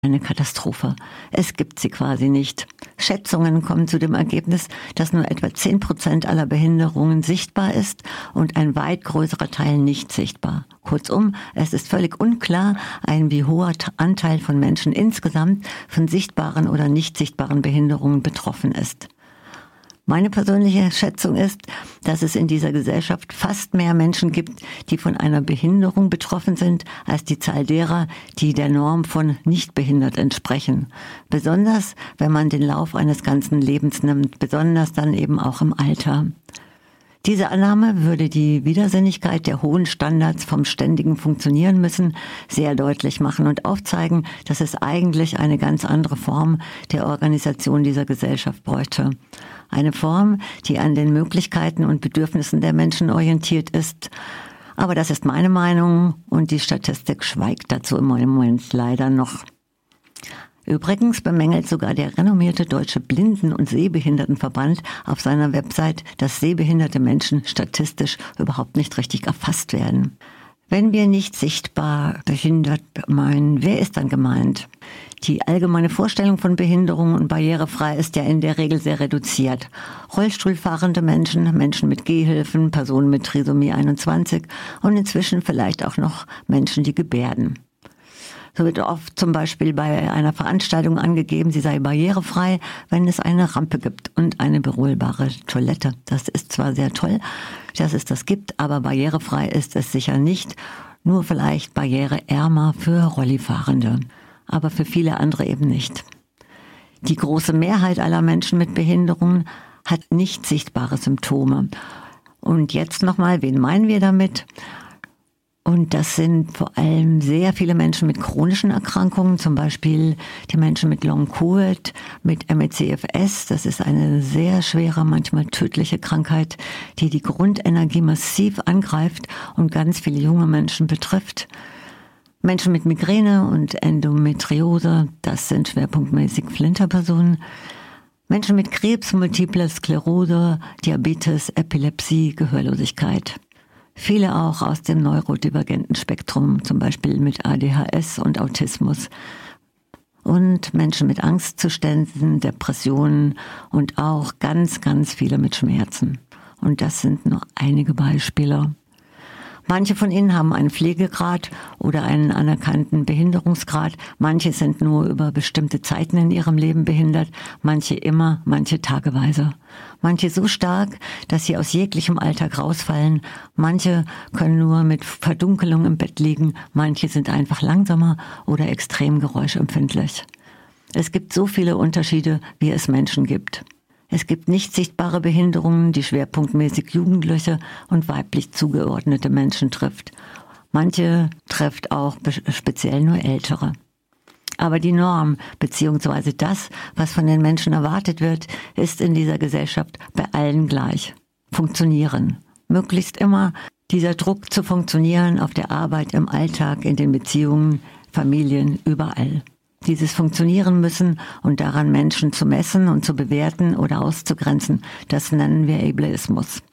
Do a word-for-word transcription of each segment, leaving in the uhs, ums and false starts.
eine Katastrophe. Es gibt sie quasi nicht. Schätzungen kommen zu dem Ergebnis, dass nur etwa zehn Prozent aller Behinderungen sichtbar ist und ein weit größerer Teil nicht sichtbar. Kurzum, es ist völlig unklar, ein wie hoher Anteil von Menschen insgesamt von sichtbaren oder nicht sichtbaren Behinderungen betroffen ist. Meine persönliche Schätzung ist, dass es in dieser Gesellschaft fast mehr Menschen gibt, die von einer Behinderung betroffen sind, als die Zahl derer, die der Norm von nicht behindert entsprechen. Besonders, wenn man den Lauf eines ganzen Lebens nimmt, besonders dann eben auch im Alter. Diese Annahme würde die Widersinnigkeit der hohen Standards vom ständigen Funktionieren müssen sehr deutlich machen und aufzeigen, dass es eigentlich eine ganz andere Form der Organisation dieser Gesellschaft bräuchte. Eine Form, die an den Möglichkeiten und Bedürfnissen der Menschen orientiert ist. Aber das ist meine Meinung und die Statistik schweigt dazu im Moment leider noch. Übrigens bemängelt sogar der renommierte Deutsche Blinden- und Sehbehindertenverband auf seiner Website, dass sehbehinderte Menschen statistisch überhaupt nicht richtig erfasst werden. Wenn wir nicht sichtbar behindert meinen, wer ist dann gemeint? Die allgemeine Vorstellung von Behinderung und barrierefrei ist ja in der Regel sehr reduziert. Rollstuhlfahrende Menschen, Menschen mit Gehhilfen, Personen mit Trisomie einundzwanzig und inzwischen vielleicht auch noch Menschen, die gebärden. So wird oft zum Beispiel bei einer Veranstaltung angegeben, sie sei barrierefrei, wenn es eine Rampe gibt und eine berollbare Toilette. Das ist zwar sehr toll, dass es das gibt, aber barrierefrei ist es sicher nicht. Nur vielleicht barriereärmer für Rollifahrende, aber für viele andere eben nicht. Die große Mehrheit aller Menschen mit Behinderungen hat nicht sichtbare Symptome. Und jetzt nochmal, wen meinen wir damit? Und das sind vor allem sehr viele Menschen mit chronischen Erkrankungen, zum Beispiel die Menschen mit Long-Covid, mit M E C F S. Das ist eine sehr schwere, manchmal tödliche Krankheit, die die Grundenergie massiv angreift und ganz viele junge Menschen betrifft. Menschen mit Migräne und Endometriose, das sind schwerpunktmäßig Flinterpersonen. Menschen mit Krebs, Multiple Sklerose, Diabetes, Epilepsie, Gehörlosigkeit. Viele auch aus dem neurodivergenten Spektrum, zum Beispiel mit A D H S und Autismus. Und Menschen mit Angstzuständen, Depressionen und auch ganz, ganz viele mit Schmerzen. Und das sind nur einige Beispiele. Manche von ihnen haben einen Pflegegrad oder einen anerkannten Behinderungsgrad. Manche sind nur über bestimmte Zeiten in ihrem Leben behindert. Manche immer, manche tageweise. Manche so stark, dass sie aus jeglichem Alltag rausfallen. Manche können nur mit Verdunkelung im Bett liegen. Manche sind einfach langsamer oder extrem geräuschempfindlich. Es gibt so viele Unterschiede, wie es Menschen gibt. Es gibt nicht sichtbare Behinderungen, die schwerpunktmäßig Jugendliche und weiblich zugeordnete Menschen trifft. Manche trifft auch speziell nur Ältere. Aber die Norm bzw. das, was von den Menschen erwartet wird, ist in dieser Gesellschaft bei allen gleich. Funktionieren. Möglichst immer dieser Druck zu funktionieren auf der Arbeit, im Alltag, in den Beziehungen, Familien, überall. Dieses Funktionieren müssen und daran Menschen zu messen und zu bewerten oder auszugrenzen, das nennen wir Ableismus.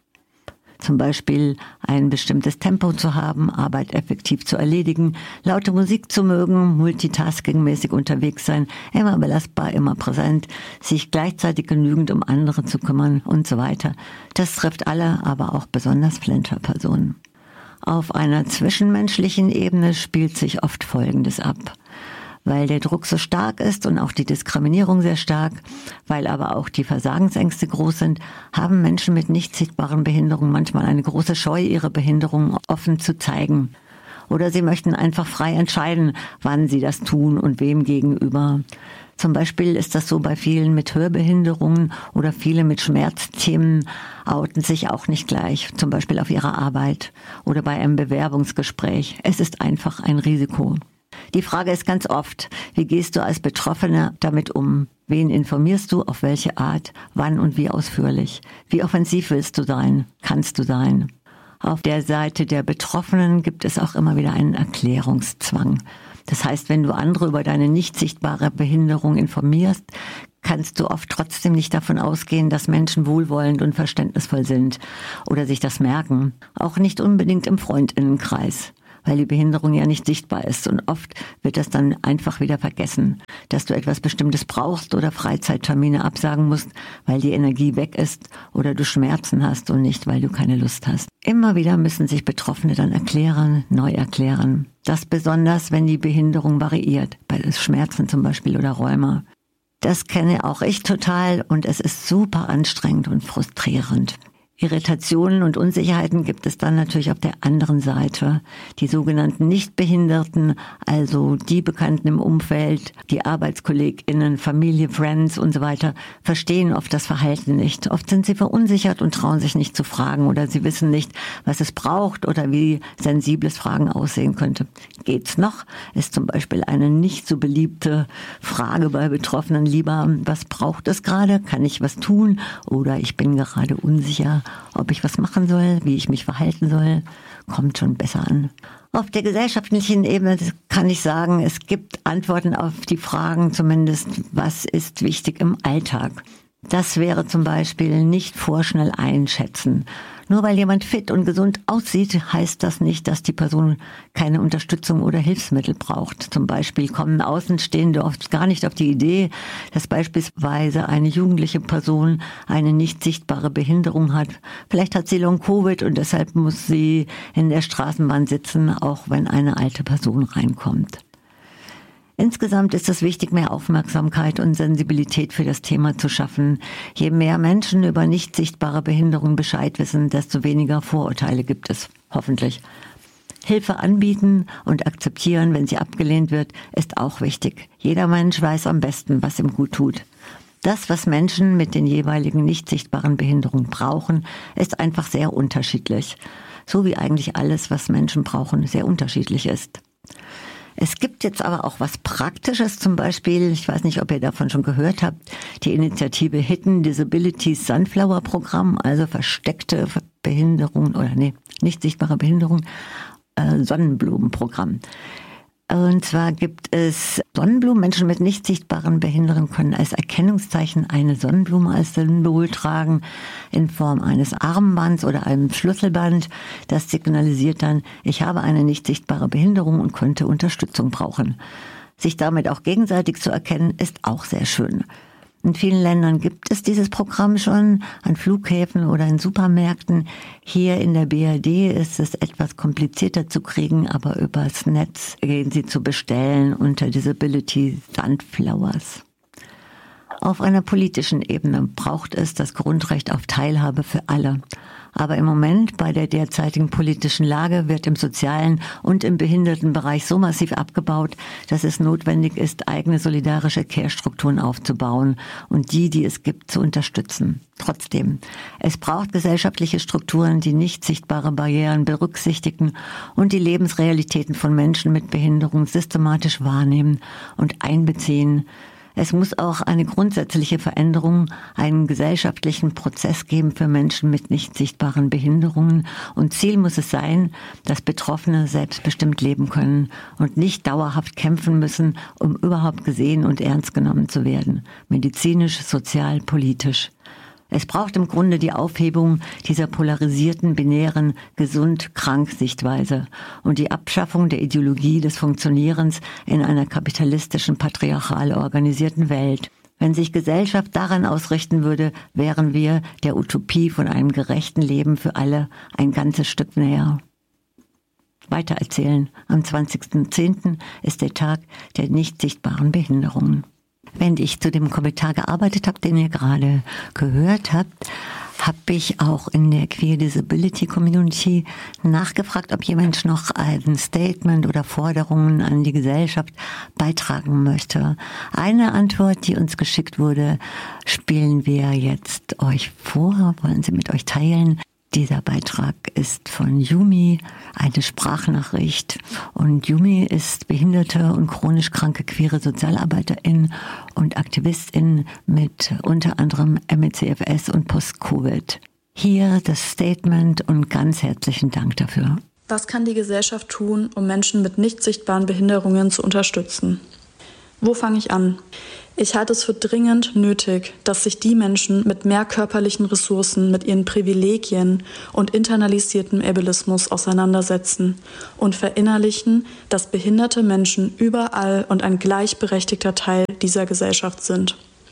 Zum Beispiel ein bestimmtes Tempo zu haben, Arbeit effektiv zu erledigen, laute Musik zu mögen, multitaskingmäßig unterwegs sein, immer belastbar, immer präsent, sich gleichzeitig genügend um andere zu kümmern und so weiter. Das trifft alle, aber auch besonders Flinterpersonen. Auf einer zwischenmenschlichen Ebene spielt sich oft Folgendes ab. Weil der Druck so stark ist und auch die Diskriminierung sehr stark, weil aber auch die Versagensängste groß sind, haben Menschen mit nicht sichtbaren Behinderungen manchmal eine große Scheu, ihre Behinderung offen zu zeigen. Oder sie möchten einfach frei entscheiden, wann sie das tun und wem gegenüber. Zum Beispiel ist das so bei vielen mit Hörbehinderungen oder viele mit Schmerzthemen outen sich auch nicht gleich, zum Beispiel auf ihrer Arbeit oder bei einem Bewerbungsgespräch. Es ist einfach ein Risiko. Die Frage ist ganz oft, wie gehst du als Betroffener damit um? Wen informierst du, auf welche Art, wann und wie ausführlich? Wie offensiv willst du sein? Kannst du sein? Auf der Seite der Betroffenen gibt es auch immer wieder einen Erklärungszwang. Das heißt, wenn du andere über deine nicht sichtbare Behinderung informierst, kannst du oft trotzdem nicht davon ausgehen, dass Menschen wohlwollend und verständnisvoll sind oder sich das merken. Auch nicht unbedingt im Freundinnenkreis. weil die Behinderung ja nicht sichtbar ist. Und oft wird das dann einfach wieder vergessen, dass du etwas Bestimmtes brauchst oder Freizeittermine absagen musst, weil die Energie weg ist oder du Schmerzen hast und nicht, weil du keine Lust hast. Immer wieder müssen sich Betroffene dann erklären, neu erklären. Das besonders, wenn die Behinderung variiert, bei Schmerzen zum Beispiel oder Rheuma. Das kenne auch ich total und es ist super anstrengend und frustrierend. Irritationen und Unsicherheiten gibt es dann natürlich auf der anderen Seite. Die sogenannten Nichtbehinderten, also die Bekannten im Umfeld, die ArbeitskollegInnen, Familie, Friends und so weiter, verstehen oft das Verhalten nicht. Oft sind sie verunsichert und trauen sich nicht zu fragen oder sie wissen nicht, was es braucht oder wie sensibles Fragen aussehen könnte. Geht's noch? Ist zum Beispiel eine nicht so beliebte Frage bei Betroffenen lieber, was braucht es gerade? Kann ich was tun? Oder ich bin gerade unsicher, ob ich was machen soll, wie ich mich verhalten soll, kommt schon besser an. Auf der gesellschaftlichen Ebene kann ich sagen, es gibt Antworten auf die Fragen zumindest, was ist wichtig im Alltag. Das wäre zum Beispiel nicht vorschnell einschätzen. Nur weil jemand fit und gesund aussieht, heißt das nicht, dass die Person keine Unterstützung oder Hilfsmittel braucht. Zum Beispiel kommen Außenstehende oft gar nicht auf die Idee, dass beispielsweise eine jugendliche Person eine nicht sichtbare Behinderung hat. Vielleicht hat sie Long-Covid und deshalb muss sie in der Straßenbahn sitzen, auch wenn eine alte Person reinkommt. Insgesamt ist es wichtig, mehr Aufmerksamkeit und Sensibilität für das Thema zu schaffen. Je mehr Menschen über nicht sichtbare Behinderungen Bescheid wissen, desto weniger Vorurteile gibt es, hoffentlich. Hilfe anbieten und akzeptieren, wenn sie abgelehnt wird, ist auch wichtig. Jeder Mensch weiß am besten, was ihm gut tut. Das, was Menschen mit den jeweiligen nicht sichtbaren Behinderungen brauchen, ist einfach sehr unterschiedlich. So wie eigentlich alles, was Menschen brauchen, sehr unterschiedlich ist. Es gibt jetzt aber auch was Praktisches, zum Beispiel, ich weiß nicht, ob ihr davon schon gehört habt, die Initiative Hidden Disabilities Sunflower Programm, also versteckte Behinderung oder nee, nicht sichtbare Behinderung, äh, Sonnenblumenprogramm. Und zwar gibt es Sonnenblumen. Menschen mit nicht sichtbaren Behinderungen können als Erkennungszeichen eine Sonnenblume als Symbol tragen in Form eines Armbands oder einem Schlüsselband. Das signalisiert dann, ich habe eine nicht sichtbare Behinderung und könnte Unterstützung brauchen. Sich damit auch gegenseitig zu erkennen, ist auch sehr schön. In vielen Ländern gibt es dieses Programm schon, an Flughäfen oder in Supermärkten. Hier in der B R D ist es etwas komplizierter zu kriegen, aber übers Netz gehen sie zu bestellen unter Disability Sunflowers. Auf einer politischen Ebene braucht es das Grundrecht auf Teilhabe für alle. Aber im Moment, bei der derzeitigen politischen Lage, wird im sozialen und im Behindertenbereich so massiv abgebaut, dass es notwendig ist, eigene solidarische Care-Strukturen aufzubauen und die, die es gibt, zu unterstützen. Trotzdem, es braucht gesellschaftliche Strukturen, die nicht sichtbare Barrieren berücksichtigen und die Lebensrealitäten von Menschen mit Behinderung systematisch wahrnehmen und einbeziehen. Es muss auch eine grundsätzliche Veränderung, einen gesellschaftlichen Prozess geben für Menschen mit nicht sichtbaren Behinderungen. Und Ziel muss es sein, dass Betroffene selbstbestimmt leben können und nicht dauerhaft kämpfen müssen, um überhaupt gesehen und ernst genommen zu werden. Medizinisch, sozial, politisch. Es braucht im Grunde die Aufhebung dieser polarisierten, binären Gesund-Krank-Sichtweise und die Abschaffung der Ideologie des Funktionierens in einer kapitalistischen, patriarchal organisierten Welt. Wenn sich Gesellschaft daran ausrichten würde, wären wir der Utopie von einem gerechten Leben für alle ein ganzes Stück näher. Weitererzählen. Am zwanzigsten zehnten ist der Tag der nicht sichtbaren Behinderungen. Wenn ich zu dem Kommentar gearbeitet habe, den ihr gerade gehört habt, habe ich auch in der Queer Disability Community nachgefragt, ob jemand noch ein Statement oder Forderungen an die Gesellschaft beitragen möchte. Eine Antwort, die uns geschickt wurde, spielen wir jetzt euch vor, wollen sie mit euch teilen. Dieser Beitrag ist von Yumi, eine Sprachnachricht. Und Yumi ist behinderte und chronisch kranke queere Sozialarbeiterin und Aktivistin mit unter anderem M E C F S und Post-Covid. Hier das Statement und ganz herzlichen Dank dafür. Was kann die Gesellschaft tun, um Menschen mit nicht sichtbaren Behinderungen zu unterstützen? Wo fange ich an? Ich halte es für dringend nötig, dass sich die Menschen mit mehr körperlichen Ressourcen, mit ihren Privilegien und internalisiertem Ableismus auseinandersetzen und verinnerlichen, dass behinderte Menschen überall und ein gleichberechtigter Teil dieser Gesellschaft sind.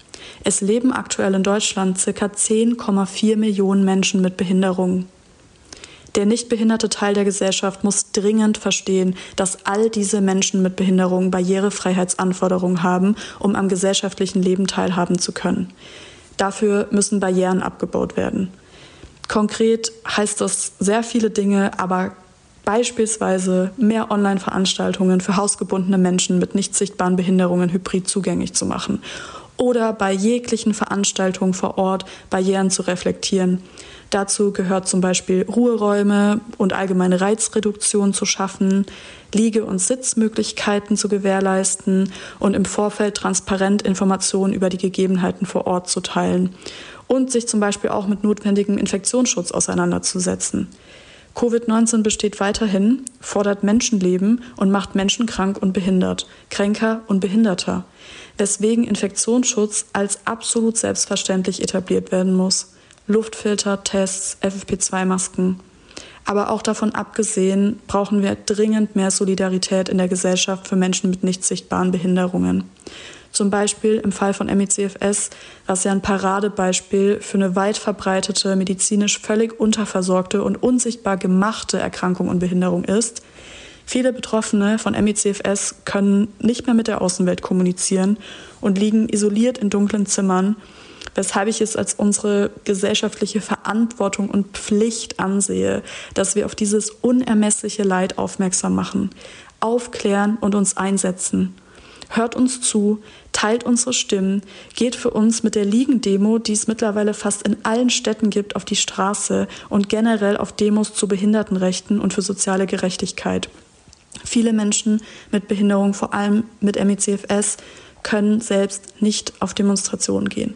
Es leben aktuell in Deutschland ca. zehn Komma vier Millionen Menschen mit Behinderungen. Der nicht behinderte Teil der Gesellschaft muss dringend verstehen, dass all diese Menschen mit Behinderung Barrierefreiheitsanforderungen haben, um am gesellschaftlichen Leben teilhaben zu können. Dafür müssen Barrieren abgebaut werden. Konkret heißt das sehr viele Dinge, aber beispielsweise mehr Online-Veranstaltungen für hausgebundene Menschen mit nicht sichtbaren Behinderungen hybrid zugänglich zu machen oder bei jeglichen Veranstaltungen vor Ort Barrieren zu reflektieren. Dazu gehört zum Beispiel Ruheräume und allgemeine Reizreduktion zu schaffen, Liege- und Sitzmöglichkeiten zu gewährleisten und im Vorfeld transparent Informationen über die Gegebenheiten vor Ort zu teilen und sich zum Beispiel auch mit notwendigem Infektionsschutz auseinanderzusetzen. Covid neunzehn besteht weiterhin, fordert Menschenleben und macht Menschen krank und behindert, kränker und behinderter, weswegen Infektionsschutz als absolut selbstverständlich etabliert werden muss. Luftfilter, Tests, F F P zwei Masken. Aber auch davon abgesehen brauchen wir dringend mehr Solidarität in der Gesellschaft für Menschen mit nicht sichtbaren Behinderungen. Zum Beispiel im Fall von M E C F S, was ja ein Paradebeispiel für eine weit verbreitete, medizinisch völlig unterversorgte und unsichtbar gemachte Erkrankung und Behinderung ist. Viele Betroffene von M E C F S können nicht mehr mit der Außenwelt kommunizieren und liegen isoliert in dunklen Zimmern, weshalb ich es als unsere gesellschaftliche Verantwortung und Pflicht ansehe, dass wir auf dieses unermessliche Leid aufmerksam machen, aufklären und uns einsetzen. Hört uns zu, teilt unsere Stimmen, geht für uns mit der Liegen-Demo, die es mittlerweile fast in allen Städten gibt, auf die Straße und generell auf Demos zu Behindertenrechten und für soziale Gerechtigkeit. Viele Menschen mit Behinderung, vor allem mit M E C F S, können selbst nicht auf Demonstrationen gehen.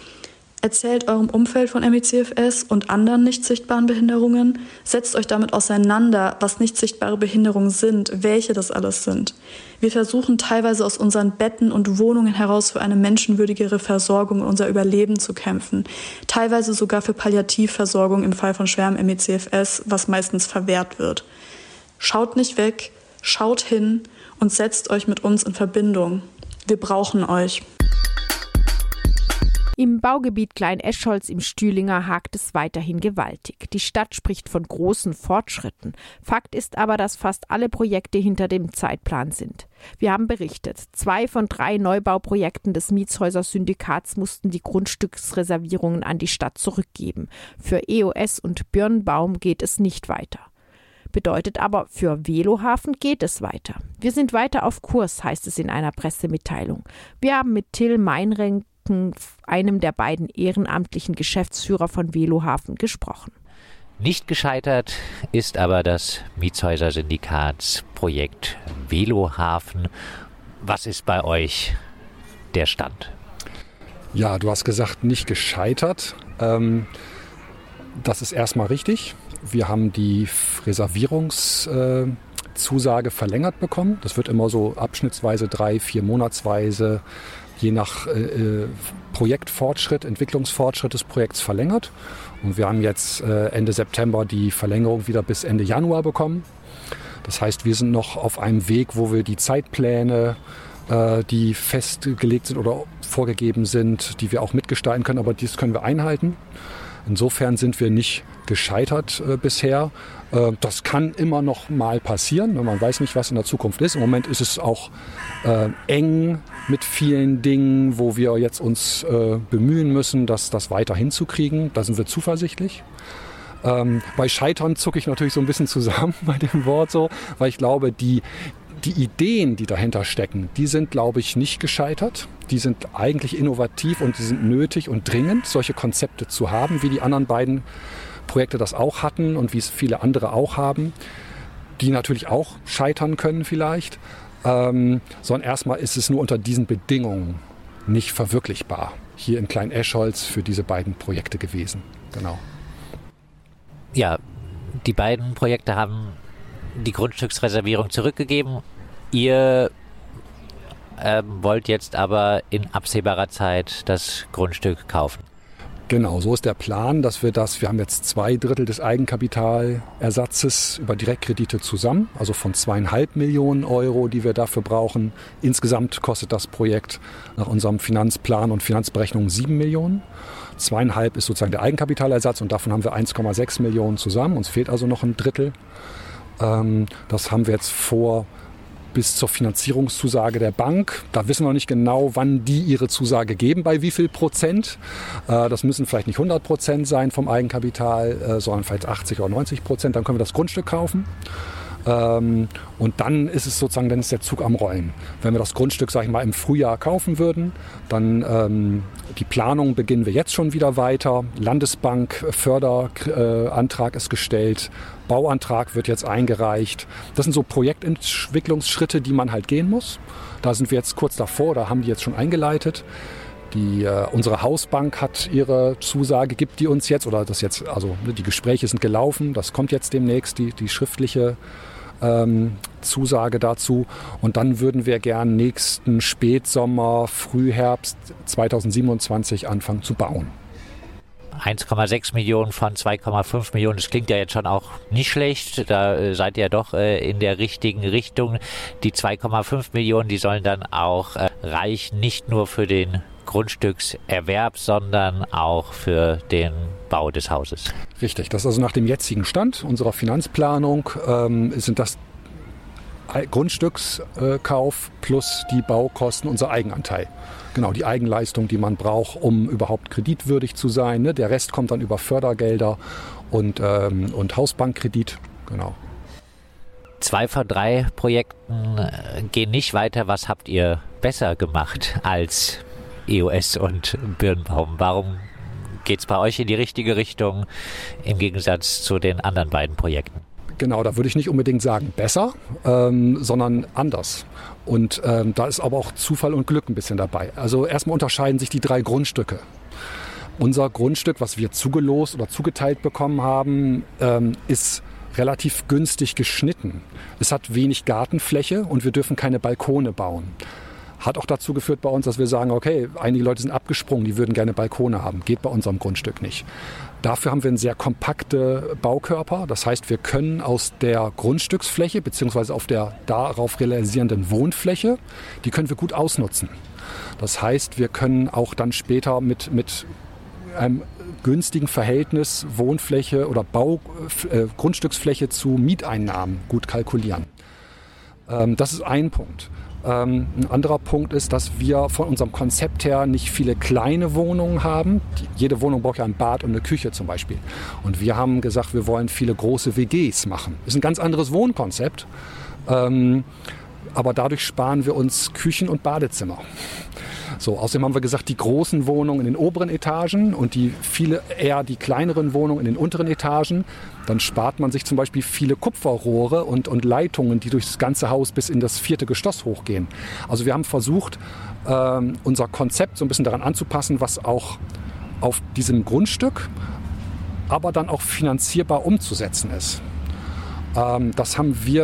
Erzählt eurem Umfeld von M E C F S und anderen nicht sichtbaren Behinderungen. Setzt euch damit auseinander, was nicht sichtbare Behinderungen sind, welche das alles sind. Wir versuchen teilweise aus unseren Betten und Wohnungen heraus für eine menschenwürdigere Versorgung und unser Überleben zu kämpfen. Teilweise sogar für Palliativversorgung im Fall von schwerem M E C F S, was meistens verwehrt wird. Schaut nicht weg, schaut hin und setzt euch mit uns in Verbindung. Wir brauchen euch. Im Baugebiet Klein-Escholz im Stühlinger hakt es weiterhin gewaltig. Die Stadt spricht von großen Fortschritten. Fakt ist aber, dass fast alle Projekte hinter dem Zeitplan sind. Wir haben berichtet, zwei von drei Neubauprojekten des Mietshäuser-Syndikats mussten die Grundstücksreservierungen an die Stadt zurückgeben. Für E O S und Birnbaum geht es nicht weiter. Bedeutet aber, für Velohafen geht es weiter. Wir sind weiter auf Kurs, heißt es in einer Pressemitteilung. Wir haben mit Till Meinring, einem der beiden ehrenamtlichen Geschäftsführer von Velohafen, gesprochen. Nicht gescheitert ist aber das Mietshäuser-Syndikatsprojekt Velohafen. Was ist bei euch der Stand? Ja, du hast gesagt, nicht gescheitert. Ähm, das ist erstmal richtig. Wir haben die Reservierungszusage verlängert bekommen. Das wird immer so abschnittsweise, drei, vier Monatsweise, je nach äh, Projektfortschritt, Entwicklungsfortschritt des Projekts verlängert. Und wir haben jetzt äh, Ende September die Verlängerung wieder bis Ende Januar bekommen. Das heißt, wir sind noch auf einem Weg, wo wir die Zeitpläne, äh, die festgelegt sind oder vorgegeben sind, die wir auch mitgestalten können, aber dies können wir einhalten. Insofern sind wir nicht gescheitert äh, bisher. Äh, das kann immer noch mal passieren. Man weiß nicht, was in der Zukunft ist. Im Moment ist es auch äh, eng mit vielen Dingen, wo wir jetzt uns äh, bemühen müssen, das, das weiter hinzukriegen. Da sind wir zuversichtlich. Ähm, bei Scheitern zucke ich natürlich so ein bisschen zusammen bei dem Wort so, weil ich glaube, die Die Ideen, die dahinter stecken, die sind, glaube ich, nicht gescheitert. Die sind eigentlich innovativ und die sind nötig und dringend, solche Konzepte zu haben, wie die anderen beiden Projekte das auch hatten und wie es viele andere auch haben, die natürlich auch scheitern können vielleicht. Ähm, sondern erstmal ist es nur unter diesen Bedingungen nicht verwirklichbar hier in Klein-Escholz für diese beiden Projekte gewesen. Genau. Ja, die beiden Projekte haben die Grundstücksreservierung zurückgegeben. Ihr äh, wollt jetzt aber in absehbarer Zeit das Grundstück kaufen. Genau, so ist der Plan, dass wir das, wir haben jetzt zwei Drittel des Eigenkapitalersatzes über Direktkredite zusammen, also von zweieinhalb Millionen Euro, die wir dafür brauchen. Insgesamt kostet das Projekt nach unserem Finanzplan und Finanzberechnung sieben Millionen. Zweieinhalb ist sozusagen der Eigenkapitalersatz und davon haben wir eins Komma sechs Millionen zusammen. Uns fehlt also noch ein Drittel. Das haben wir jetzt vor bis zur Finanzierungszusage der Bank. Da wissen wir noch nicht genau, wann die ihre Zusage geben, bei wie viel Prozent. Das müssen vielleicht nicht hundert Prozent sein vom Eigenkapital, sondern vielleicht achtzig oder neunzig Prozent. Dann können wir das Grundstück kaufen. Und dann ist es sozusagen, dann ist der Zug am Rollen. Wenn wir das Grundstück, sag ich mal, im Frühjahr kaufen würden, dann ähm, die Planung beginnen wir jetzt schon wieder weiter. Landesbank, Förderantrag äh, ist gestellt, Bauantrag wird jetzt eingereicht. Das sind so Projektentwicklungsschritte, die man halt gehen muss. Da sind wir jetzt kurz davor, da haben die jetzt schon eingeleitet. Die, äh, unsere Hausbank hat ihre Zusage, gibt die uns jetzt, oder das jetzt, also die Gespräche sind gelaufen, das kommt jetzt demnächst, die, die schriftliche ähm, Zusage dazu. Und dann würden wir gern nächsten Spätsommer, Frühherbst zweitausendsiebenundzwanzig anfangen zu bauen. eins Komma sechs Millionen von zwei Komma fünf Millionen, das klingt ja jetzt schon auch nicht schlecht, da äh, seid ihr doch äh, in der richtigen Richtung. Die zwei Komma fünf Millionen, die sollen dann auch äh, reichen, nicht nur für den Grundstückserwerb, sondern auch für den Bau des Hauses. Richtig, das ist also nach dem jetzigen Stand unserer Finanzplanung, ähm, sind das Grundstückskauf plus die Baukosten unser Eigenanteil. Genau, die Eigenleistung, die man braucht, um überhaupt kreditwürdig zu sein. Ne? Der Rest kommt dann über Fördergelder und, ähm, und Hausbankkredit. Genau. Zwei von drei Projekten gehen nicht weiter. Was habt ihr besser gemacht als E O S und Birnbaum? Warum geht es bei euch in die richtige Richtung im Gegensatz zu den anderen beiden Projekten? Genau, da würde ich nicht unbedingt sagen besser, ähm, sondern anders. Und ähm, da ist aber auch Zufall und Glück ein bisschen dabei. Also erstmal unterscheiden sich die drei Grundstücke. Unser Grundstück, was wir zugelost oder zugeteilt bekommen haben, ähm, ist relativ günstig geschnitten. Es hat wenig Gartenfläche und wir dürfen keine Balkone bauen. Hat auch dazu geführt bei uns, dass wir sagen, okay, einige Leute sind abgesprungen, die würden gerne Balkone haben. Geht bei unserem Grundstück nicht. Dafür haben wir einen sehr kompakte Baukörper. Das heißt, wir können aus der Grundstücksfläche beziehungsweise auf der darauf realisierenden Wohnfläche, die können wir gut ausnutzen. Das heißt, wir können auch dann später mit, mit einem günstigen Verhältnis Wohnfläche oder Bau, äh, Grundstücksfläche zu Mieteinnahmen gut kalkulieren. Ähm, das ist ein Punkt. Ähm, ein anderer Punkt ist, dass wir von unserem Konzept her nicht viele kleine Wohnungen haben. Die, jede Wohnung braucht ja ein Bad und eine Küche zum Beispiel. Und wir haben gesagt, wir wollen viele große W Gs machen. Das ist ein ganz anderes Wohnkonzept. Ähm, aber dadurch sparen wir uns Küchen und Badezimmer. So, außerdem haben wir gesagt, die großen Wohnungen in den oberen Etagen und die viele eher die kleineren Wohnungen in den unteren Etagen. Dann spart man sich zum Beispiel viele Kupferrohre und, und Leitungen, die durch das ganze Haus bis in das vierte Geschoss hochgehen. Also wir haben versucht, ähm, unser Konzept so ein bisschen daran anzupassen, was auch auf diesem Grundstück, aber dann auch finanzierbar umzusetzen ist. Ähm, das haben wir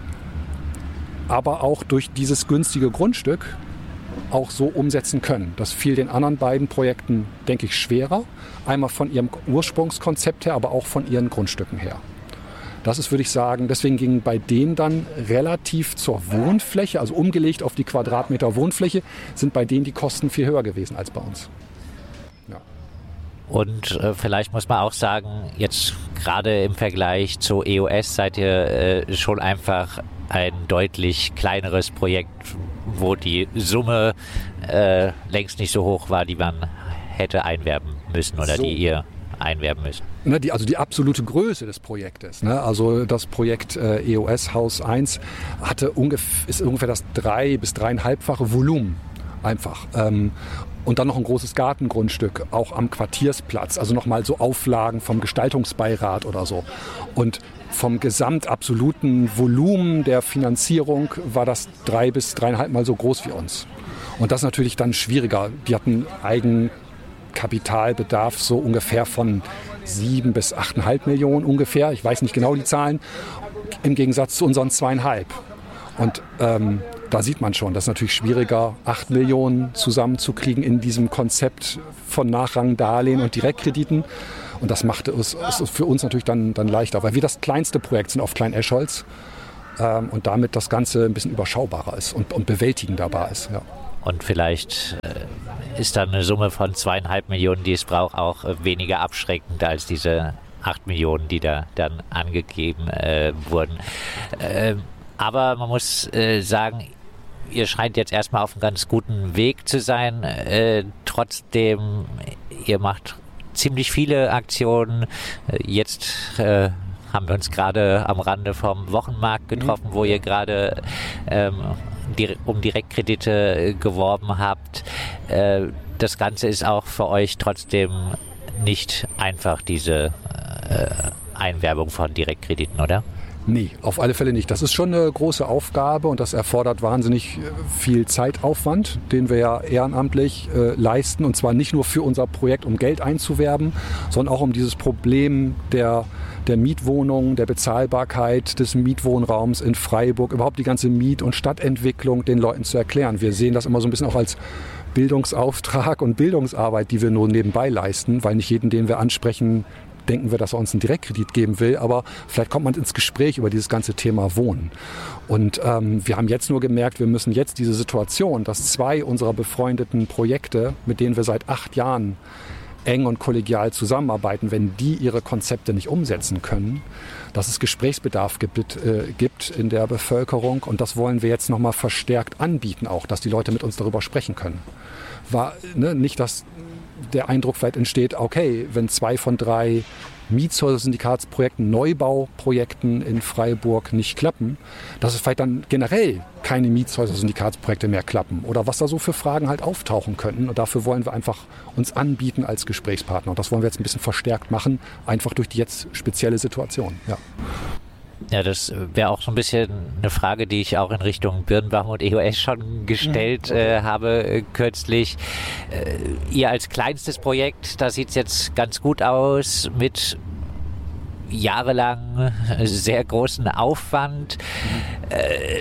aber auch durch dieses günstige Grundstück auch so umsetzen können. Das fiel den anderen beiden Projekten, denke ich, schwerer. Einmal von ihrem Ursprungskonzept her, aber auch von ihren Grundstücken her. Das ist, würde ich sagen, deswegen ging bei denen dann relativ zur Wohnfläche, also umgelegt auf die Quadratmeter Wohnfläche, sind bei denen die Kosten viel höher gewesen als bei uns. Ja. Und äh, vielleicht muss man auch sagen, jetzt gerade im Vergleich zu E O S seid ihr äh, schon einfach ein deutlich kleineres Projekt, wo die Summe äh, längst nicht so hoch war, die man hätte einwerben müssen oder so. Die ihr einwerben müsst. Ne, die, also die absolute Größe des Projektes. Ne? Also das Projekt äh, E O S Haus eins hatte ungef- ist ungefähr das drei- bis dreieinhalbfache Volumen einfach. Ähm, und dann noch ein großes Gartengrundstück, auch am Quartiersplatz. Also nochmal so Auflagen vom Gestaltungsbeirat oder so. Und vom gesamtabsoluten Volumen der Finanzierung war das drei bis dreieinhalb Mal so groß wie uns. Und das ist natürlich dann schwieriger. Die hatten Eigenkapitalbedarf so ungefähr von sieben bis achteinhalb Millionen ungefähr. Ich weiß nicht genau die Zahlen. Im Gegensatz zu unseren zweieinhalb. Und ähm, da sieht man schon, das ist natürlich schwieriger, acht Millionen zusammenzukriegen in diesem Konzept von Nachrangdarlehen und Direktkrediten. Und das machte es, es für uns natürlich dann, dann leichter, weil wir das kleinste Projekt sind auf Klein-Escholz ähm, und damit das Ganze ein bisschen überschaubarer ist und, und bewältigender ist. Ja. Und vielleicht äh, ist dann eine Summe von zweieinhalb Millionen, die es braucht, auch äh, weniger abschreckend als diese acht Millionen, die da dann angegeben äh, wurden. Äh, aber man muss äh, sagen, ihr scheint jetzt erstmal auf einem ganz guten Weg zu sein. Äh, trotzdem, ihr macht ziemlich viele Aktionen. Jetzt äh, haben wir uns gerade am Rande vom Wochenmarkt getroffen, mhm. wo ihr gerade ähm, die, um Direktkredite geworben habt. Äh, das Ganze ist auch für euch trotzdem nicht einfach, diese äh, Einwerbung von Direktkrediten, oder? Nee, auf alle Fälle nicht. Das ist schon eine große Aufgabe und das erfordert wahnsinnig viel Zeitaufwand, den wir ja ehrenamtlich äh, leisten. Und zwar nicht nur für unser Projekt, um Geld einzuwerben, sondern auch um dieses Problem der, der Mietwohnungen, der Bezahlbarkeit des Mietwohnraums in Freiburg, überhaupt die ganze Miet- und Stadtentwicklung den Leuten zu erklären. Wir sehen das immer so ein bisschen auch als Bildungsauftrag und Bildungsarbeit, die wir nur nebenbei leisten, weil nicht jeden, den wir ansprechen, denken wir, dass er uns einen Direktkredit geben will, aber vielleicht kommt man ins Gespräch über dieses ganze Thema Wohnen. Und ähm, wir haben jetzt nur gemerkt, wir müssen jetzt diese Situation, dass zwei unserer befreundeten Projekte, mit denen wir seit acht Jahren eng und kollegial zusammenarbeiten, wenn die ihre Konzepte nicht umsetzen können, dass es Gesprächsbedarf gibt, äh, gibt in der Bevölkerung und das wollen wir jetzt nochmal verstärkt anbieten auch, dass die Leute mit uns darüber sprechen können. War, ne, nicht, dass der Eindruck vielleicht entsteht, okay, wenn zwei von drei Mietshäuser-Syndikatsprojekten, Neubauprojekten in Freiburg nicht klappen, dass es vielleicht dann generell keine Mietshäuser-Syndikatsprojekte mehr klappen oder was da so für Fragen halt auftauchen könnten. Und dafür wollen wir einfach uns anbieten als Gesprächspartner. Und das wollen wir jetzt ein bisschen verstärkt machen, einfach durch die jetzt spezielle Situation. Ja. Ja, das wäre auch so ein bisschen eine Frage, die ich auch in Richtung Birnbaum und E O S schon gestellt äh, habe äh, kürzlich. Äh, ihr als kleinstes Projekt, da sieht es jetzt ganz gut aus mit jahrelang sehr großen Aufwand. Mhm. Äh,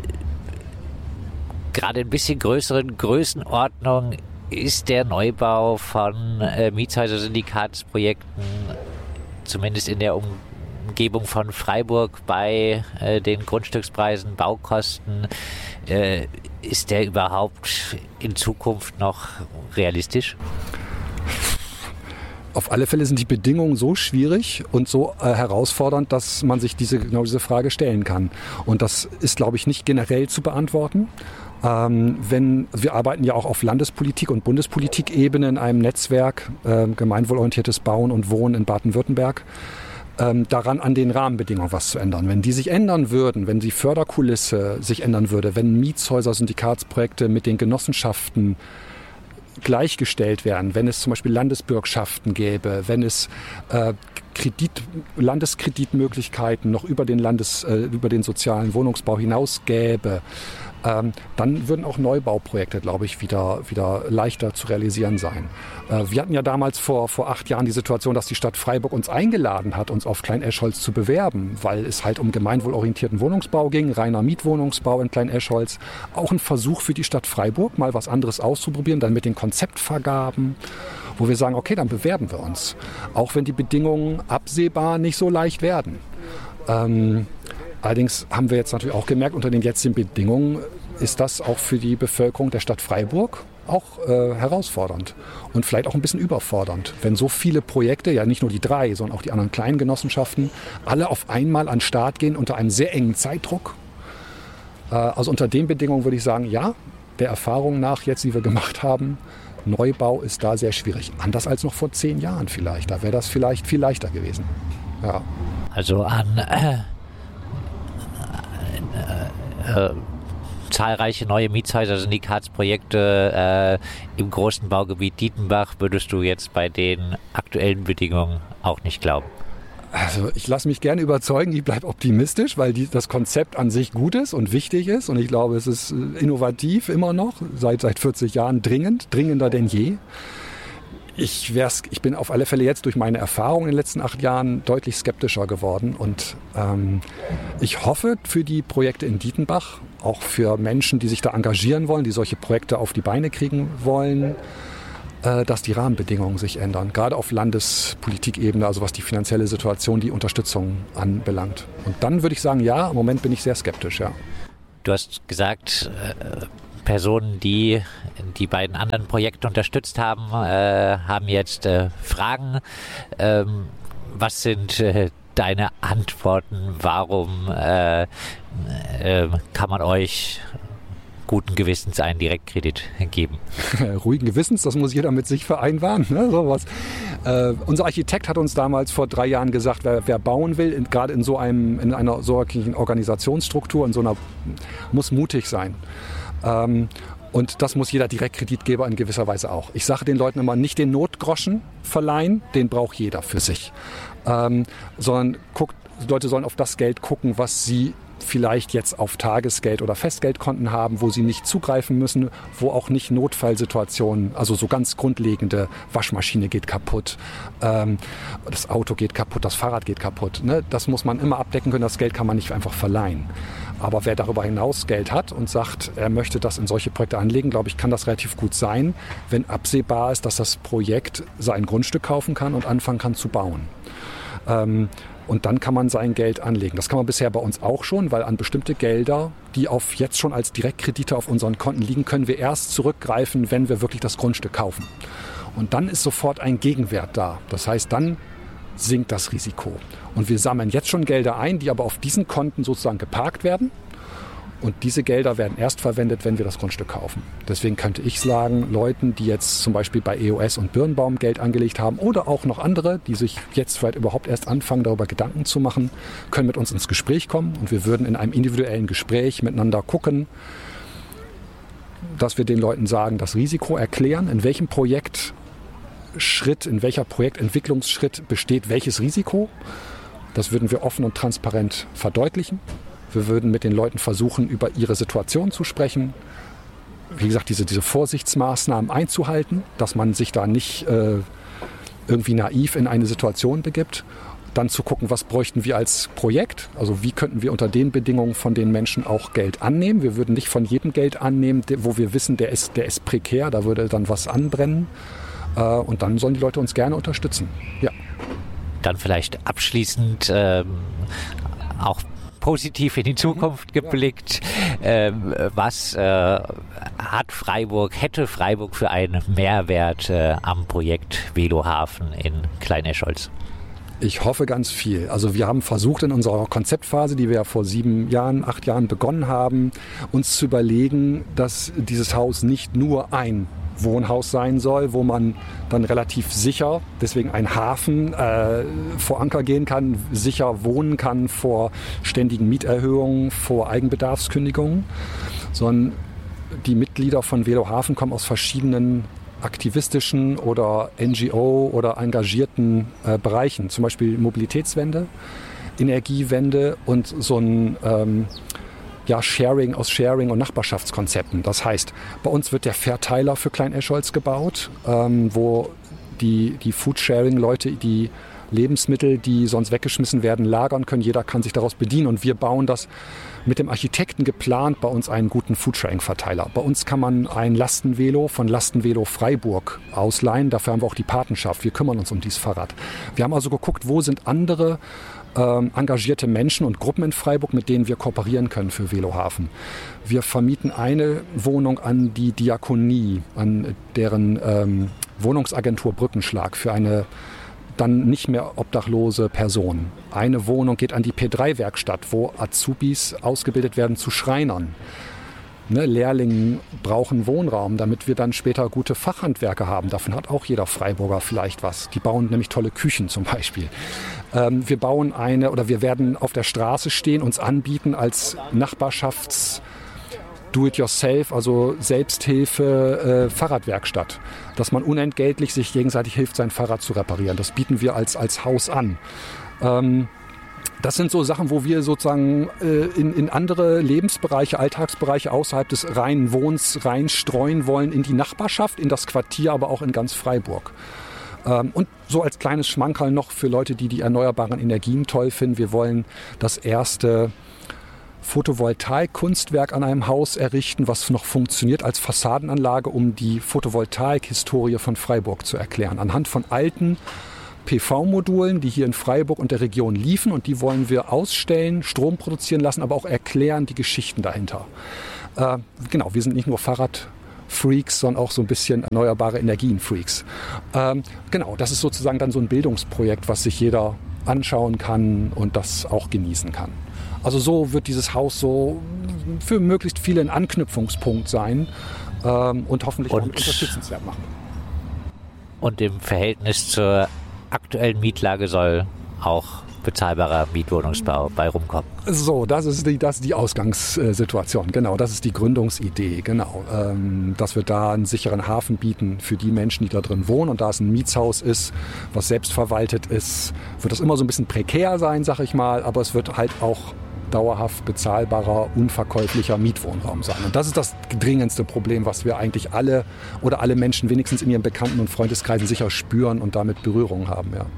gerade ein bisschen größeren Größenordnung ist der Neubau von äh, Mietshäuser-Syndikatsprojekten, zumindest in der Umgebung, Umgebung von Freiburg bei äh, den Grundstückspreisen, Baukosten, äh, ist der überhaupt in Zukunft noch realistisch? Auf alle Fälle sind die Bedingungen so schwierig und so äh, herausfordernd, dass man sich diese, genau diese Frage stellen kann. Und das ist, glaube ich, nicht generell zu beantworten. Ähm, wenn, wir arbeiten ja auch auf Landespolitik- und Bundespolitik-Ebene in einem Netzwerk, äh, gemeinwohlorientiertes Bauen und Wohnen in Baden-Württemberg. Ähm, daran an den Rahmenbedingungen was zu ändern. Wenn die sich ändern würden, wenn die Förderkulisse sich ändern würde, wenn Mietshäuser-Syndikatsprojekte mit den Genossenschaften gleichgestellt werden, wenn es zum Beispiel Landesbürgschaften gäbe, wenn es äh, Kredit, Landeskreditmöglichkeiten noch über den, Landes, äh, über den sozialen Wohnungsbau hinaus gäbe, ähm, dann würden auch Neubauprojekte, glaube ich, wieder, wieder leichter zu realisieren sein. Äh, wir hatten ja damals vor, vor acht Jahren die Situation, dass die Stadt Freiburg uns eingeladen hat, uns auf Klein-Escholz zu bewerben, weil es halt um gemeinwohlorientierten Wohnungsbau ging, reiner Mietwohnungsbau in Klein-Escholz. Auch ein Versuch für die Stadt Freiburg, mal was anderes auszuprobieren, dann mit den Konzeptvergaben, wo wir sagen, okay, dann bewerben wir uns. Auch wenn die Bedingungen absehbar nicht so leicht werden. Ähm, allerdings haben wir jetzt natürlich auch gemerkt, unter den jetzigen Bedingungen ist das auch für die Bevölkerung der Stadt Freiburg auch äh, herausfordernd und vielleicht auch ein bisschen überfordernd, wenn so viele Projekte, ja nicht nur die drei, sondern auch die anderen kleinen Genossenschaften, alle auf einmal an den Start gehen unter einem sehr engen Zeitdruck. Äh, also unter den Bedingungen würde ich sagen, ja, der Erfahrung nach jetzt, die wir gemacht haben, Neubau ist da sehr schwierig. Anders als noch vor zehn Jahren vielleicht. Da wäre das vielleicht viel leichter gewesen. Ja. Also an äh, äh, äh, zahlreiche neue Mietshäuser-Syndikatsprojekte äh, im großen Baugebiet Dietenbach würdest du jetzt bei den aktuellen Bedingungen auch nicht glauben? Also ich lasse mich gerne überzeugen, ich bleibe optimistisch, weil die, das Konzept an sich gut ist und wichtig ist. Und ich glaube, es ist innovativ immer noch, seit, seit vierzig Jahren dringend, dringender denn je. Ich, wär's, ich bin auf alle Fälle jetzt durch meine Erfahrungen in den letzten acht Jahren deutlich skeptischer geworden. Und ähm, ich hoffe für die Projekte in Dietenbach, auch für Menschen, die sich da engagieren wollen, die solche Projekte auf die Beine kriegen wollen, äh, dass die Rahmenbedingungen sich ändern. Gerade auf Landespolitikebene, also was die finanzielle Situation, die Unterstützung anbelangt. Und dann würde ich sagen, ja, im Moment bin ich sehr skeptisch, ja. Du hast gesagt, äh Personen, die die beiden anderen Projekte unterstützt haben, äh, haben jetzt äh, Fragen. Ähm, was sind äh, deine Antworten? Warum äh, äh, kann man euch guten Gewissens einen Direktkredit geben? Ruhigen Gewissens, das muss jeder mit sich vereinbaren. Ne? So was. Äh, unser Architekt hat uns damals vor drei Jahren gesagt, wer, wer bauen will, in, gerade in so einem, in einer solchen Organisationsstruktur, in so einer, muss mutig sein. Ähm, und das muss jeder Direktkreditgeber in gewisser Weise auch. Ich sage den Leuten immer, nicht den Notgroschen verleihen, den braucht jeder für sich. Ähm, sondern guckt, Leute sollen auf das Geld gucken, was sie vielleicht jetzt auf Tagesgeld- oder Festgeldkonten haben, wo sie nicht zugreifen müssen, wo auch nicht Notfallsituationen, also so ganz grundlegende, Waschmaschine geht kaputt, ähm, das Auto geht kaputt, das Fahrrad geht kaputt. Ne? Das muss man immer abdecken können, das Geld kann man nicht einfach verleihen. Aber wer darüber hinaus Geld hat und sagt, er möchte das in solche Projekte anlegen, glaube ich, kann das relativ gut sein, wenn absehbar ist, dass das Projekt sein Grundstück kaufen kann und anfangen kann zu bauen. Ähm, Und dann kann man sein Geld anlegen. Das kann man bisher bei uns auch schon, weil an bestimmte Gelder, die auf jetzt schon als Direktkredite auf unseren Konten liegen, können wir erst zurückgreifen, wenn wir wirklich das Grundstück kaufen. Und dann ist sofort ein Gegenwert da. Das heißt, dann sinkt das Risiko. Und wir sammeln jetzt schon Gelder ein, die aber auf diesen Konten sozusagen geparkt werden. Und diese Gelder werden erst verwendet, wenn wir das Grundstück kaufen. Deswegen könnte ich sagen, Leuten, die jetzt zum Beispiel bei E O S und Birnbaum Geld angelegt haben oder auch noch andere, die sich jetzt vielleicht überhaupt erst anfangen, darüber Gedanken zu machen, können mit uns ins Gespräch kommen. Und wir würden in einem individuellen Gespräch miteinander gucken, dass wir den Leuten sagen, das Risiko erklären, in welchem Projektschritt, in welcher Projektentwicklungsschritt besteht welches Risiko. Das würden wir offen und transparent verdeutlichen. Wir würden mit den Leuten versuchen, über ihre Situation zu sprechen. Wie gesagt, diese, diese Vorsichtsmaßnahmen einzuhalten, dass man sich da nicht äh, irgendwie naiv in eine Situation begibt. Dann zu gucken, was bräuchten wir als Projekt? Also wie könnten wir unter den Bedingungen von den Menschen auch Geld annehmen? Wir würden nicht von jedem Geld annehmen, wo wir wissen, der ist, der ist prekär, da würde dann was anbrennen. Äh, und dann sollen die Leute uns gerne unterstützen. Ja. Dann vielleicht abschließend ähm, auch positiv in die Zukunft geblickt. Ähm, was äh, hat Freiburg, hätte Freiburg für einen Mehrwert äh, am Projekt Velohafen in Klein-Escholz? Ich hoffe ganz viel. Also wir haben versucht in unserer Konzeptphase, die wir ja vor sieben Jahren, acht Jahren begonnen haben, uns zu überlegen, dass dieses Haus nicht nur ein Wohnhaus sein soll, wo man dann relativ sicher, deswegen ein Hafen, äh, vor Anker gehen kann, sicher wohnen kann vor ständigen Mieterhöhungen, vor Eigenbedarfskündigungen, sondern die Mitglieder von Velohafen kommen aus verschiedenen aktivistischen oder N G O oder engagierten äh, Bereichen, zum Beispiel Mobilitätswende, Energiewende und so ein ähm, ja, Sharing aus Sharing und Nachbarschaftskonzepten. Das heißt, bei uns wird der Verteiler für Klein-Escholz gebaut, ähm, wo die, die Foodsharing-Leute die Lebensmittel, die sonst weggeschmissen werden, lagern können. Jeder kann sich daraus bedienen und wir bauen das mit dem Architekten geplant bei uns einen guten Foodsharing-Verteiler. Bei uns kann man ein Lastenvelo von Lastenvelo Freiburg ausleihen. Dafür haben wir auch die Patenschaft. Wir kümmern uns um dieses Fahrrad. Wir haben also geguckt, wo sind andere ähm, engagierte Menschen und Gruppen in Freiburg, mit denen wir kooperieren können für Velohafen. Wir vermieten eine Wohnung an die Diakonie, an deren ähm, Wohnungsagentur Brückenschlag für eine dann nicht mehr obdachlose Person. Eine Wohnung geht an die P drei Werkstatt, wo Azubis ausgebildet werden zu Schreinern. Ne, Lehrlinge brauchen Wohnraum, damit wir dann später gute Fachhandwerker haben. Davon hat auch jeder Freiburger vielleicht was. Die bauen nämlich tolle Küchen zum Beispiel. Ähm, wir bauen eine, oder wir werden auf der Straße stehen, uns anbieten als Nachbarschafts- Do-it-yourself, also Selbsthilfe, äh, Fahrradwerkstatt. Dass man unentgeltlich sich gegenseitig hilft, sein Fahrrad zu reparieren. Das bieten wir als, als Haus an. Ähm, Das sind so Sachen, wo wir sozusagen äh, in, in andere Lebensbereiche, Alltagsbereiche außerhalb des reinen Wohns reinstreuen wollen, in die Nachbarschaft, in das Quartier, aber auch in ganz Freiburg. Ähm, und so als kleines Schmankerl noch für Leute, die die erneuerbaren Energien toll finden. Wir wollen das erste Photovoltaik-Kunstwerk an einem Haus errichten, was noch funktioniert als Fassadenanlage, um die Photovoltaik-Historie von Freiburg zu erklären. Anhand von alten P V-Modulen, die hier in Freiburg und der Region liefen, und die wollen wir ausstellen, Strom produzieren lassen, aber auch erklären die Geschichten dahinter. Äh, genau, wir sind nicht nur Fahrradfreaks, sondern auch so ein bisschen erneuerbare Energien-Freaks. Ähm, genau, das ist sozusagen dann so ein Bildungsprojekt, was sich jeder anschauen kann und das auch genießen kann. Also so wird dieses Haus so für möglichst viele ein Anknüpfungspunkt sein ähm, und hoffentlich und, auch unterstützenswert machen. Und im Verhältnis zur aktuellen Mietlage soll auch bezahlbarer Mietwohnungsbau bei rumkommen. So, das ist die, das ist die Ausgangssituation, genau, das ist die Gründungsidee, genau. Ähm, dass wir da einen sicheren Hafen bieten für die Menschen, die da drin wohnen, und da es ein Mietshaus ist, was selbstverwaltet ist, wird das immer so ein bisschen prekär sein, sag ich mal, aber es wird halt auch dauerhaft bezahlbarer, unverkäuflicher Mietwohnraum sein. Und das ist das dringendste Problem, was wir eigentlich alle oder alle Menschen wenigstens in ihren Bekannten- und Freundeskreisen sicher spüren und damit Berührung haben. Ja.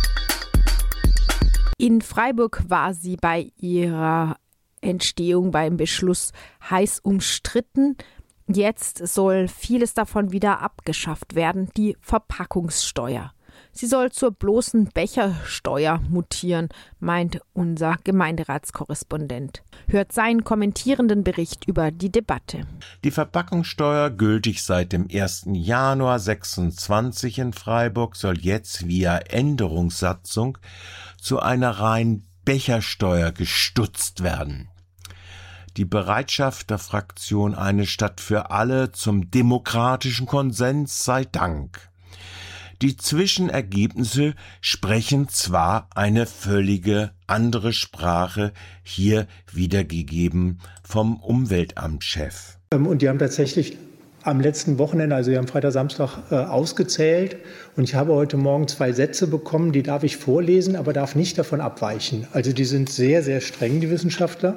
In Freiburg war sie bei ihrer Entstehung, beim Beschluss heiß umstritten. Jetzt soll vieles davon wieder abgeschafft werden, die Verpackungssteuer. Sie soll zur bloßen Bechersteuer mutieren, meint unser Gemeinderatskorrespondent. Hört seinen kommentierenden Bericht über die Debatte. Die Verpackungssteuer, gültig seit dem ersten Januar sechsundzwanzig in Freiburg, soll jetzt via Änderungssatzung zu einer reinen Bechersteuer gestutzt werden. Die Bereitschaft der Fraktion Eine Stadt für alle zum demokratischen Konsens sei Dank. Die Zwischenergebnisse sprechen zwar eine völlige andere Sprache, hier wiedergegeben vom Umweltamtschef. Und die haben tatsächlich am letzten Wochenende, also am Freitag, Samstag, äh, ausgezählt. Und ich habe heute Morgen zwei Sätze bekommen, die darf ich vorlesen, aber darf nicht davon abweichen. Also die sind sehr, sehr streng, die Wissenschaftler.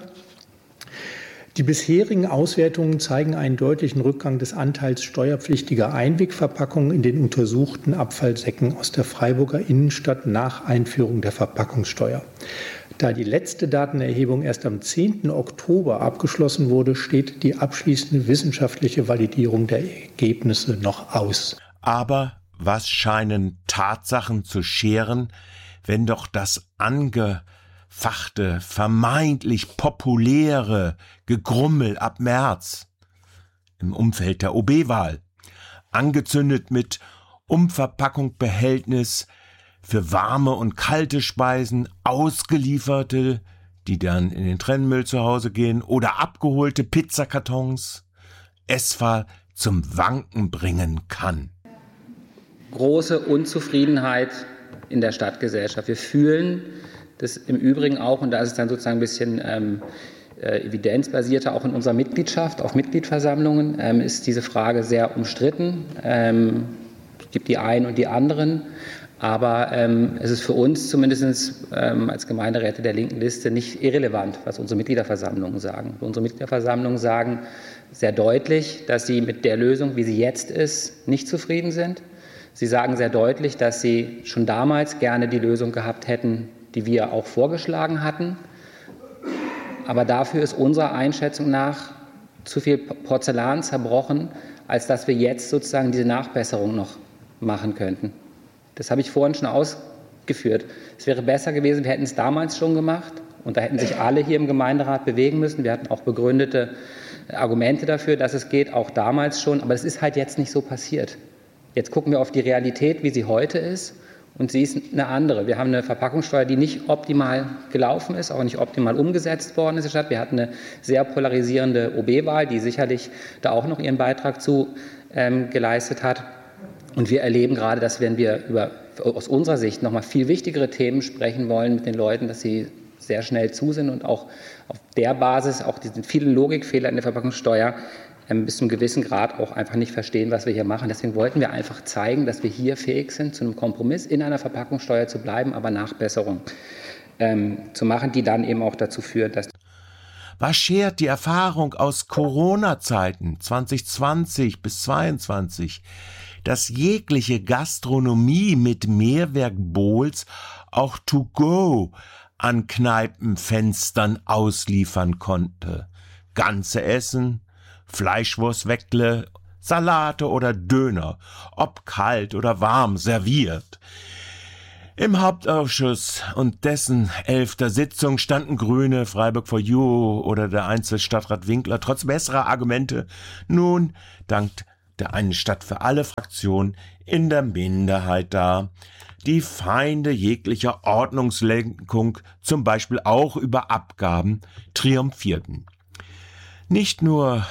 Die bisherigen Auswertungen zeigen einen deutlichen Rückgang des Anteils steuerpflichtiger Einwegverpackungen in den untersuchten Abfallsäcken aus der Freiburger Innenstadt nach Einführung der Verpackungssteuer. Da die letzte Datenerhebung erst am zehnten Oktober abgeschlossen wurde, steht die abschließende wissenschaftliche Validierung der Ergebnisse noch aus. Aber was scheinen Tatsachen zu scheren, wenn doch das ange fachte, vermeintlich populäre Gegrummel ab März im Umfeld der O B-Wahl, angezündet mit Umverpackung-Behältnis für warme und kalte Speisen, ausgelieferte, die dann in den Trennmüll zu Hause gehen, oder abgeholte Pizzakartons, Essfall zum Wanken bringen kann. Große Unzufriedenheit in der Stadtgesellschaft. Wir fühlen das im Übrigen auch, und da ist es dann sozusagen ein bisschen ähm, äh, evidenzbasierter, auch in unserer Mitgliedschaft, auf Mitgliedversammlungen, ähm, ist diese Frage sehr umstritten. Ähm, es gibt die einen und die anderen, aber ähm, es ist für uns zumindest ähm, als Gemeinderäte der linken Liste nicht irrelevant, was unsere Mitgliederversammlungen sagen. Unsere Mitgliederversammlungen sagen sehr deutlich, dass sie mit der Lösung, wie sie jetzt ist, nicht zufrieden sind. Sie sagen sehr deutlich, dass sie schon damals gerne die Lösung gehabt hätten, die wir auch vorgeschlagen hatten. Aber dafür ist unserer Einschätzung nach zu viel Porzellan zerbrochen, als dass wir jetzt sozusagen diese Nachbesserung noch machen könnten. Das habe ich vorhin schon ausgeführt. Es wäre besser gewesen, wir hätten es damals schon gemacht, und da hätten sich alle hier im Gemeinderat bewegen müssen. Wir hatten auch begründete Argumente dafür, dass es geht, auch damals schon. Aber es ist halt jetzt nicht so passiert. Jetzt gucken wir auf die Realität, wie sie heute ist. Und sie ist eine andere. Wir haben eine Verpackungssteuer, die nicht optimal gelaufen ist, auch nicht optimal umgesetzt worden ist in der Stadt. Wir hatten eine sehr polarisierende O B-Wahl, die sicherlich da auch noch ihren Beitrag zu ähm, geleistet hat. Und wir erleben gerade, dass wenn wir über aus unserer Sicht noch mal viel wichtigere Themen sprechen wollen mit den Leuten, dass sie sehr schnell zu sind und auch auf der Basis, auch diesen vielen Logikfehler in der Verpackungssteuer, bis zu einem gewissen Grad auch einfach nicht verstehen, was wir hier machen. Deswegen wollten wir einfach zeigen, dass wir hier fähig sind, zu einem Kompromiss in einer Verpackungssteuer zu bleiben, aber Nachbesserung ähm, zu machen, die dann eben auch dazu führt, dass Was schert die Erfahrung aus Corona-Zeiten zwanzig zwanzig bis zweiundzwanzig, dass jegliche Gastronomie mit Mehrwerk-Bowls auch to go an Kneipenfenstern ausliefern konnte? Ganze Essen, Fleischwurstweckle, Salate oder Döner, ob kalt oder warm, serviert. Im Hauptausschuss und dessen elfter Sitzung standen Grüne, Freiburg for You oder der Einzelstadtrat Winkler trotz besserer Argumente nun dank der einen Stadt für alle Fraktion in der Minderheit da. Die Feinde jeglicher Ordnungslenkung, zum Beispiel auch über Abgaben, triumphierten. Nicht nur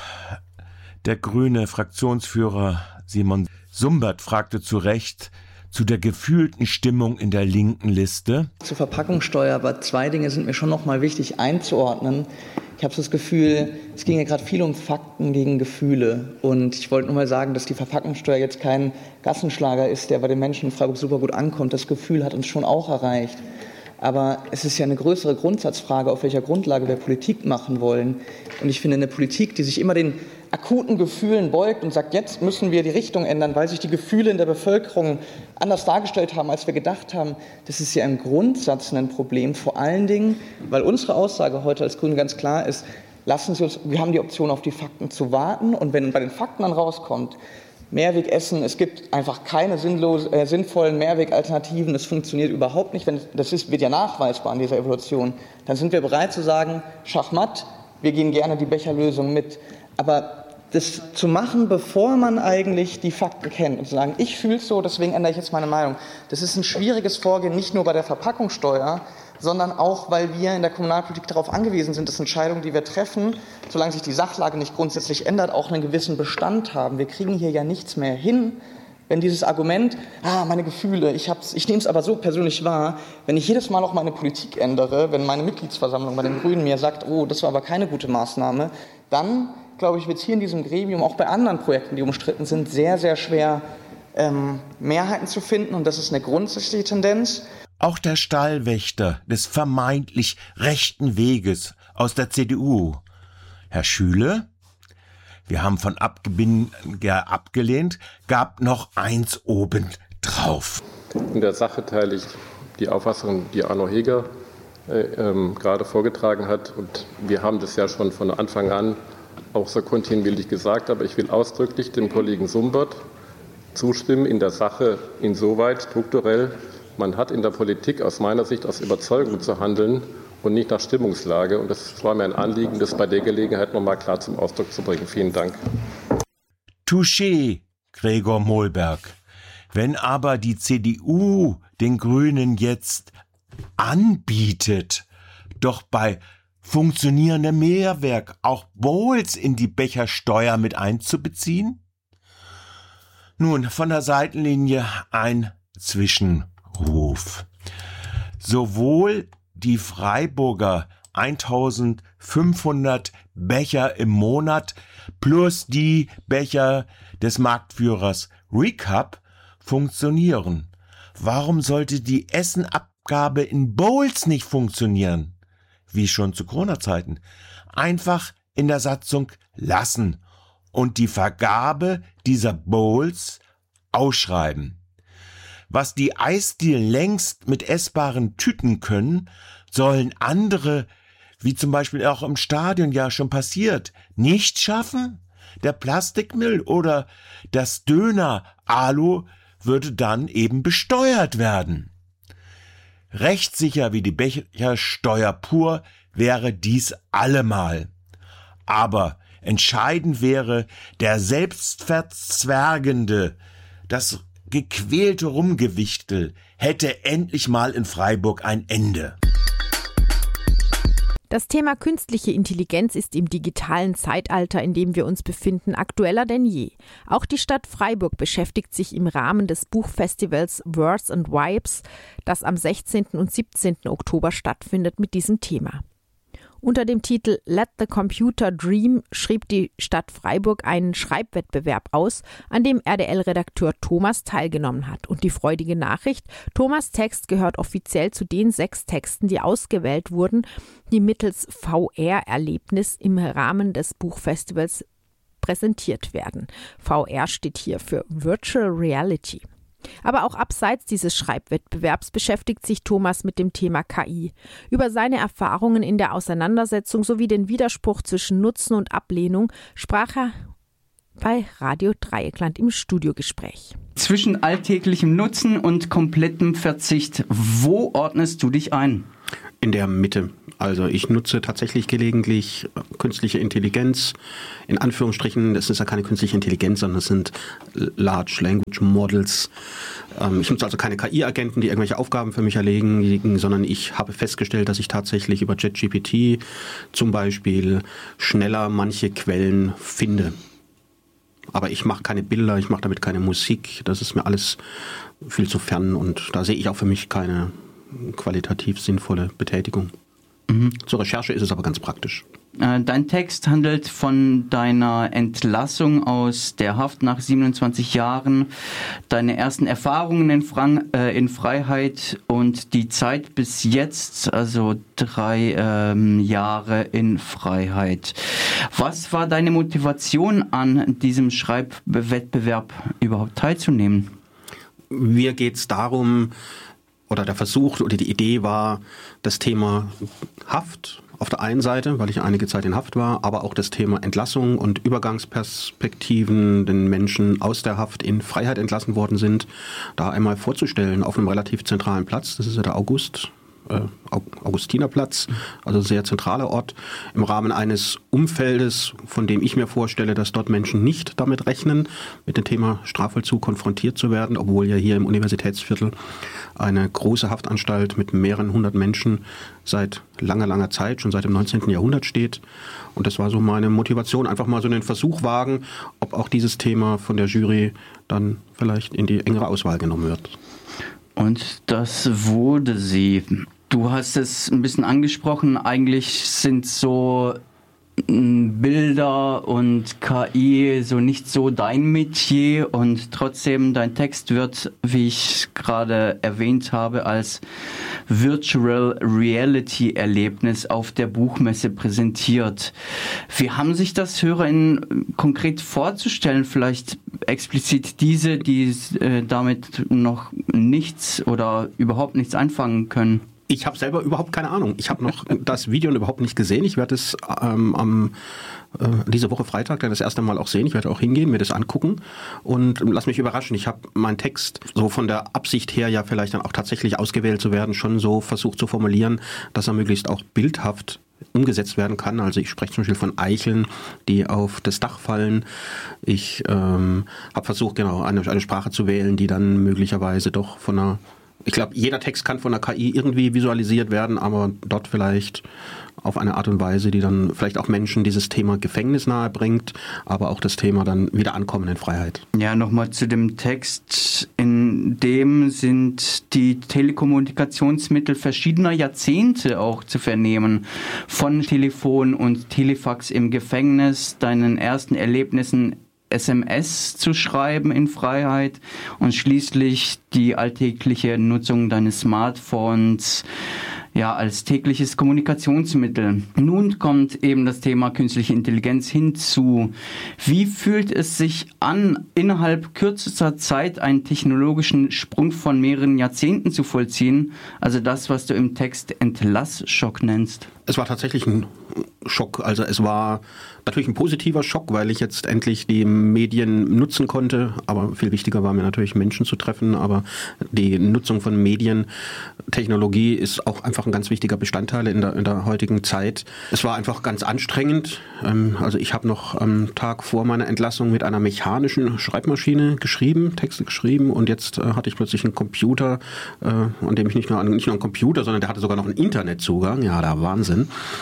der grüne Fraktionsführer Simon Sumbert fragte zu Recht zu der gefühlten Stimmung in der linken Liste. Zur Verpackungssteuer, aber zwei Dinge sind mir schon noch mal wichtig einzuordnen. Ich habe so das Gefühl, es ging ja gerade viel um Fakten gegen Gefühle. Und ich wollte nur mal sagen, dass die Verpackungssteuer jetzt kein Gassenschlager ist, der bei den Menschen in Freiburg super gut ankommt. Das Gefühl hat uns schon auch erreicht. Aber es ist ja eine größere Grundsatzfrage, auf welcher Grundlage wir Politik machen wollen. Und ich finde, eine Politik, die sich immer den akuten Gefühlen beugt und sagt, jetzt müssen wir die Richtung ändern, weil sich die Gefühle in der Bevölkerung anders dargestellt haben, als wir gedacht haben, das ist ja im Grundsatz ein Problem. Vor allen Dingen, weil unsere Aussage heute als Grüne ganz klar ist, lassen Sie uns, wir haben die Option, auf die Fakten zu warten. Und wenn bei den Fakten dann rauskommt, Mehrwegessen, es gibt einfach keine sinnlos, äh, sinnvollen Mehrwegalternativen, das funktioniert überhaupt nicht, wenn, das ist, wird ja nachweisbar an dieser Evolution, dann sind wir bereit zu sagen, Schachmatt, wir gehen gerne die Becherlösung mit. Aber das zu machen, bevor man eigentlich die Fakten kennt und zu sagen, ich fühle es so, deswegen ändere ich jetzt meine Meinung, das ist ein schwieriges Vorgehen, nicht nur bei der Verpackungssteuer, sondern auch, weil wir in der Kommunalpolitik darauf angewiesen sind, dass Entscheidungen, die wir treffen, solange sich die Sachlage nicht grundsätzlich ändert, auch einen gewissen Bestand haben. Wir kriegen hier ja nichts mehr hin, wenn dieses Argument, ah, meine Gefühle, ich, ich nehme es aber so persönlich wahr, wenn ich jedes Mal auch meine Politik ändere, wenn meine Mitgliedsversammlung bei den Grünen mir sagt, oh, das war aber keine gute Maßnahme, dann, glaube ich, wird es hier in diesem Gremium, auch bei anderen Projekten, die umstritten sind, sehr, sehr schwer, ähm, Mehrheiten zu finden. Und das ist eine grundsätzliche Tendenz. Auch der Stallwächter des vermeintlich rechten Weges aus der C D U, Herr Schüle, wir haben von Abgebinder abgelehnt, gab noch eins oben drauf. In der Sache teile ich die Auffassung, die Arno Heger äh, ähm, gerade vorgetragen hat. Und wir haben das ja schon von Anfang an auch so kontinuierlich gesagt. Aber ich will ausdrücklich dem Kollegen Sumbert zustimmen in der Sache insoweit strukturell. Man hat in der Politik aus meiner Sicht aus Überzeugung zu handeln und nicht nach Stimmungslage. Und das war mir ein Anliegen, das bei der Gelegenheit noch mal klar zum Ausdruck zu bringen. Vielen Dank. Touché, Gregor Mohlberg. Wenn aber die C D U den Grünen jetzt anbietet, doch bei funktionierendem Mehrwerk auch Bowls in die Bechersteuer mit einzubeziehen? Nun, von der Seitenlinie ein Zwischenruf. Sowohl die Freiburger eintausendfünfhundert Becher im Monat plus die Becher des Marktführers Recap funktionieren. Warum sollte die Essenabgabe in Bowls nicht funktionieren? Wie schon zu Corona-Zeiten. Einfach in der Satzung lassen und die Vergabe dieser Bowls ausschreiben. Was die Eisdielen längst mit essbaren Tüten können, sollen andere, wie zum Beispiel auch im Stadion ja schon passiert, nicht schaffen? Der Plastikmüll oder das Döner-Alu würde dann eben besteuert werden. Rechtssicher wie die Bechersteuer pur wäre dies allemal. Aber entscheidend wäre der selbstverzwergende, das gequälte Rumgewichtel hätte endlich mal in Freiburg ein Ende. Das Thema künstliche Intelligenz ist im digitalen Zeitalter, in dem wir uns befinden, aktueller denn je. Auch die Stadt Freiburg beschäftigt sich im Rahmen des Buchfestivals Words and Vibes, das am sechzehnten und siebzehnten Oktober stattfindet, mit diesem Thema. Unter dem Titel Let the Computer Dream schrieb die Stadt Freiburg einen Schreibwettbewerb aus, an dem R D L-Redakteur Thomas teilgenommen hat. Und die freudige Nachricht: Thomas' Text gehört offiziell zu den sechs Texten, die ausgewählt wurden, die mittels V R-Erlebnis im Rahmen des Buchfestivals präsentiert werden. V R steht hier für Virtual Reality. Aber auch abseits dieses Schreibwettbewerbs beschäftigt sich Thomas mit dem Thema K I. Über seine Erfahrungen in der Auseinandersetzung sowie den Widerspruch zwischen Nutzen und Ablehnung sprach er bei Radio Dreieckland im Studiogespräch. Zwischen alltäglichem Nutzen und komplettem Verzicht, wo ordnest du dich ein? In der Mitte. Also ich nutze tatsächlich gelegentlich künstliche Intelligenz. In Anführungsstrichen, das ist ja keine künstliche Intelligenz, sondern das sind Large Language Models. Ich nutze also keine K I-Agenten, die irgendwelche Aufgaben für mich erledigen, sondern ich habe festgestellt, dass ich tatsächlich über ChatGPT zum Beispiel schneller manche Quellen finde. Aber ich mache keine Bilder, ich mache damit keine Musik. Das ist mir alles viel zu fern und da sehe ich auch für mich keine qualitativ sinnvolle Betätigung. Mhm. Zur Recherche ist es aber ganz praktisch. Dein Text handelt von deiner Entlassung aus der Haft nach siebenundzwanzig Jahren, deine ersten Erfahrungen in, Frank- äh, in Freiheit und die Zeit bis jetzt, also drei ähm, Jahre in Freiheit. Was war deine Motivation, an diesem Schreibwettbewerb überhaupt teilzunehmen? Mir geht es darum, oder der Versuch oder die Idee war, das Thema Haft auf der einen Seite, weil ich einige Zeit in Haft war, aber auch das Thema Entlassung und Übergangsperspektiven, den Menschen aus der Haft in Freiheit entlassen worden sind, da einmal vorzustellen auf einem relativ zentralen Platz. Das ist ja der August. Augustinerplatz, also sehr zentraler Ort, im Rahmen eines Umfeldes, von dem ich mir vorstelle, dass dort Menschen nicht damit rechnen, mit dem Thema Strafvollzug konfrontiert zu werden, obwohl ja hier im Universitätsviertel eine große Haftanstalt mit mehreren hundert Menschen seit langer, langer Zeit, schon seit dem neunzehnten Jahrhundert steht. Und das war so meine Motivation, einfach mal so einen Versuch wagen, ob auch dieses Thema von der Jury dann vielleicht in die engere Auswahl genommen wird. Und das wurde sie. Du hast es ein bisschen angesprochen, eigentlich sind so Bilder und K I so nicht so dein Metier und trotzdem dein Text wird, wie ich gerade erwähnt habe, als Virtual Reality Erlebnis auf der Buchmesse präsentiert. Wie haben sich das HörerInnen konkret vorzustellen? Vielleicht explizit diese, die äh, damit noch nichts oder überhaupt nichts anfangen können. Ich habe selber überhaupt keine Ahnung. Ich habe noch das Video überhaupt nicht gesehen. Ich werde es ähm, am äh, diese Woche Freitag dann das erste Mal auch sehen. Ich werde auch hingehen, mir das angucken und lass mich überraschen. Ich habe meinen Text so von der Absicht her ja vielleicht dann auch tatsächlich ausgewählt zu werden, schon so versucht zu formulieren, dass er möglichst auch bildhaft umgesetzt werden kann. Also ich spreche zum Beispiel von Eicheln, die auf das Dach fallen. Ich ähm, habe versucht, genau eine, eine Sprache zu wählen, die dann möglicherweise doch von einer Ich glaube, jeder Text kann von der K I irgendwie visualisiert werden, aber dort vielleicht auf eine Art und Weise, die dann vielleicht auch Menschen dieses Thema Gefängnis nahe bringt, aber auch das Thema dann wieder Ankommen in Freiheit. Ja, nochmal zu dem Text. In dem sind die Telekommunikationsmittel verschiedener Jahrzehnte auch zu vernehmen. Von Telefon und Telefax im Gefängnis, deinen ersten Erlebnissen S M S zu schreiben in Freiheit und schließlich die alltägliche Nutzung deines Smartphones ja als tägliches Kommunikationsmittel. Nun kommt eben das Thema künstliche Intelligenz hinzu. Wie fühlt es sich an, innerhalb kürzester Zeit einen technologischen Sprung von mehreren Jahrzehnten zu vollziehen? Also das, was du im Text Entlassschock nennst. Es war tatsächlich ein Schock. Also es war natürlich ein positiver Schock, weil ich jetzt endlich die Medien nutzen konnte. Aber viel wichtiger war mir natürlich, Menschen zu treffen. Aber die Nutzung von Medien, Technologie ist auch einfach ein ganz wichtiger Bestandteil in der, in der heutigen Zeit. Es war einfach ganz anstrengend. Also ich habe noch am Tag vor meiner Entlassung mit einer mechanischen Schreibmaschine geschrieben, Texte geschrieben. Und jetzt hatte ich plötzlich einen Computer, an dem ich nicht nur, nicht nur einen Computer, sondern der hatte sogar noch einen Internetzugang. Ja, der Wahnsinn.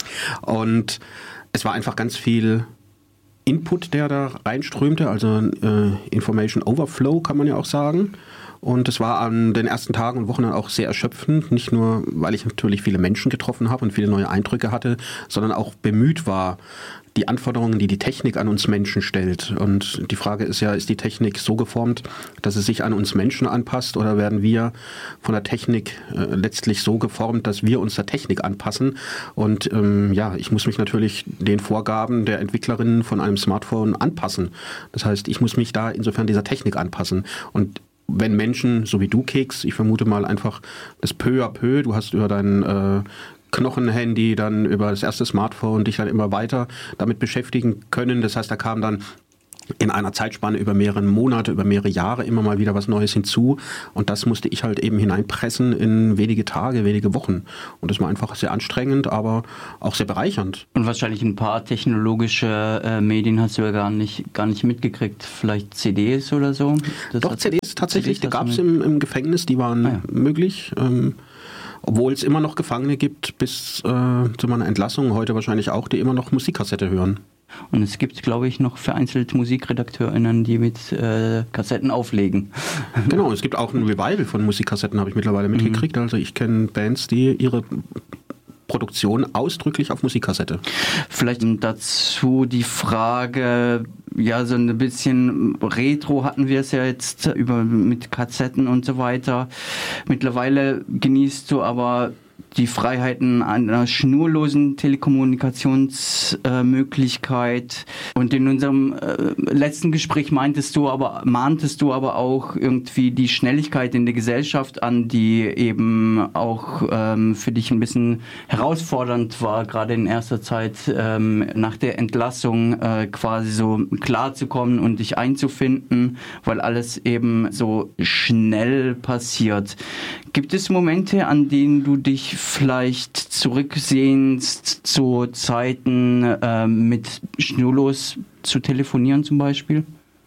Und es war einfach ganz viel Input, der da reinströmte, also äh, Information Overflow kann man ja auch sagen. Und es war an den ersten Tagen und Wochen dann auch sehr erschöpfend, nicht nur, weil ich natürlich viele Menschen getroffen habe und viele neue Eindrücke hatte, sondern auch bemüht war, die Anforderungen, die die Technik an uns Menschen stellt. Und die Frage ist ja, ist die Technik so geformt, dass es sich an uns Menschen anpasst, oder werden wir von der Technik äh, letztlich so geformt, dass wir uns der Technik anpassen? Und ähm, ja, ich muss mich natürlich den Vorgaben der Entwicklerinnen von einem Smartphone anpassen. Das heißt, ich muss mich da insofern dieser Technik anpassen. Und wenn Menschen, so wie du, Keks, ich vermute mal einfach das peu à peu, du hast über deinen äh, Knochenhandy, dann über das erste Smartphone dich dann immer weiter damit beschäftigen können. Das heißt, da kam dann in einer Zeitspanne über mehrere Monate, über mehrere Jahre immer mal wieder was Neues hinzu. Und das musste ich halt eben hineinpressen in wenige Tage, wenige Wochen. Und das war einfach sehr anstrengend, aber auch sehr bereichernd. Und wahrscheinlich ein paar technologische äh, Medien hast du ja gar nicht, gar nicht mitgekriegt. Vielleicht C Ds oder so? Das Doch, C Ds tatsächlich, die gab es im, im Gefängnis, die waren ah, ja. möglich. Ähm, Obwohl es immer noch Gefangene gibt, bis äh, zu meiner Entlassung, heute wahrscheinlich auch, die immer noch Musikkassette hören. Und es gibt, glaube ich, noch vereinzelt MusikredakteurInnen, die mit äh, Kassetten auflegen. Genau, es gibt auch ein Revival von Musikkassetten, habe ich mittlerweile mitgekriegt. Mhm. Also ich kenne Bands, die ihre Produktion ausdrücklich auf Musikkassette. Vielleicht dazu die Frage, ja, so ein bisschen Retro hatten wir es ja jetzt über mit Kassetten und so weiter. Mittlerweile genießt du aber die Freiheiten einer schnurlosen Telekommunikationsmöglichkeit. Äh, und in unserem äh, letzten Gespräch meintest du aber, mahntest du aber auch irgendwie die Schnelligkeit in der Gesellschaft an, die eben auch ähm, für dich ein bisschen herausfordernd war, gerade in erster Zeit ähm, nach der Entlassung äh, quasi so klar zu kommen und dich einzufinden, weil alles eben so schnell passiert. Gibt es Momente, an denen du dich vielleicht zurücksehnst zu Zeiten äh, mit schnurlos zu telefonieren zum Beispiel?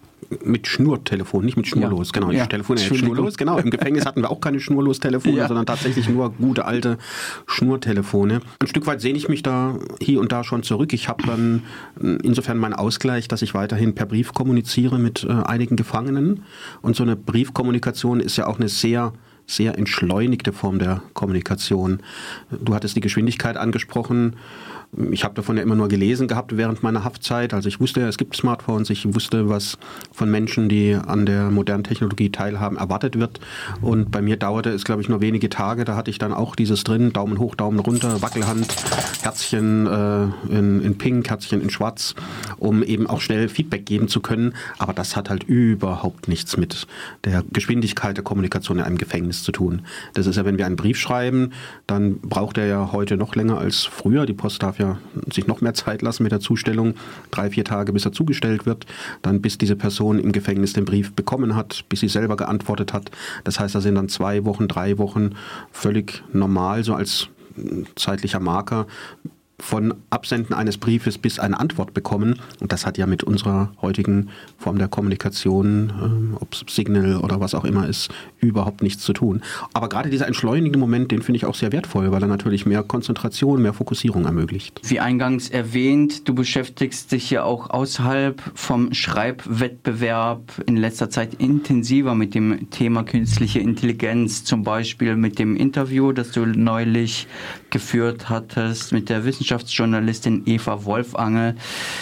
Mit Schnurtelefon, nicht mit Schnurlos, ja. Genau. Ich ja. telefoniere jetzt schnurlos, genau. Im Gefängnis hatten wir auch keine Schnurlos-Telefone, ja. sondern tatsächlich nur gute alte Schnurtelefone. Ein Stück weit sehne ich mich da hier und da schon zurück. Ich habe dann insofern meinen Ausgleich, dass ich weiterhin per Brief kommuniziere mit äh, einigen Gefangenen. Und so eine Briefkommunikation ist ja auch eine sehr sehr entschleunigte Form der Kommunikation. Du hattest die Geschwindigkeit angesprochen. Ich habe davon ja immer nur gelesen gehabt während meiner Haftzeit. Also ich wusste, es gibt Smartphones, ich wusste, was von Menschen, die an der modernen Technologie teilhaben, erwartet wird. Und bei mir dauerte es, glaube ich, nur wenige Tage. Da hatte ich dann auch dieses drin, Daumen hoch, Daumen runter, Wackelhand, Herzchen äh, in, in Pink, Herzchen in Schwarz, um eben auch schnell Feedback geben zu können. Aber das hat halt überhaupt nichts mit der Geschwindigkeit der Kommunikation in einem Gefängnis zu tun. Das ist ja, wenn wir einen Brief schreiben, dann braucht er ja heute noch länger als früher. Die Post darf ja sich noch mehr Zeit lassen mit der Zustellung. Drei, vier Tage, bis er zugestellt wird. Dann bis diese Person im Gefängnis den Brief bekommen hat, bis sie selber geantwortet hat. Das heißt, da sind dann zwei Wochen, drei Wochen völlig normal, so als zeitlicher Marker, von Absenden eines Briefes bis eine Antwort bekommen. Und das hat ja mit unserer heutigen Form der Kommunikation, äh, ob es Signal oder was auch immer ist, überhaupt nichts zu tun. Aber gerade dieser entschleunigende Moment, den finde ich auch sehr wertvoll, weil er natürlich mehr Konzentration, mehr Fokussierung ermöglicht. Wie eingangs erwähnt, du beschäftigst dich ja auch außerhalb vom Schreibwettbewerb in letzter Zeit intensiver mit dem Thema künstliche Intelligenz, zum Beispiel mit dem Interview, das du neulich geführt hattest mit der Wissenschaftsjournalistin Eva Wolfangel,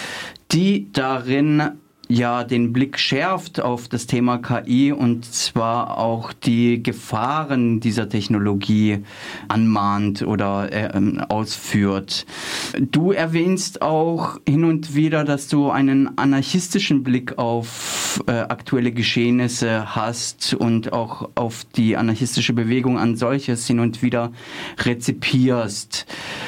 die darin ja den Blick schärft auf das Thema K I und zwar auch die Gefahren dieser Technologie anmahnt oder äh, ausführt. Du erwähnst auch hin und wieder, dass du einen anarchistischen Blick auf äh, aktuelle Geschehnisse hast und auch auf die anarchistische Bewegung an solches hin und wieder rezipierst.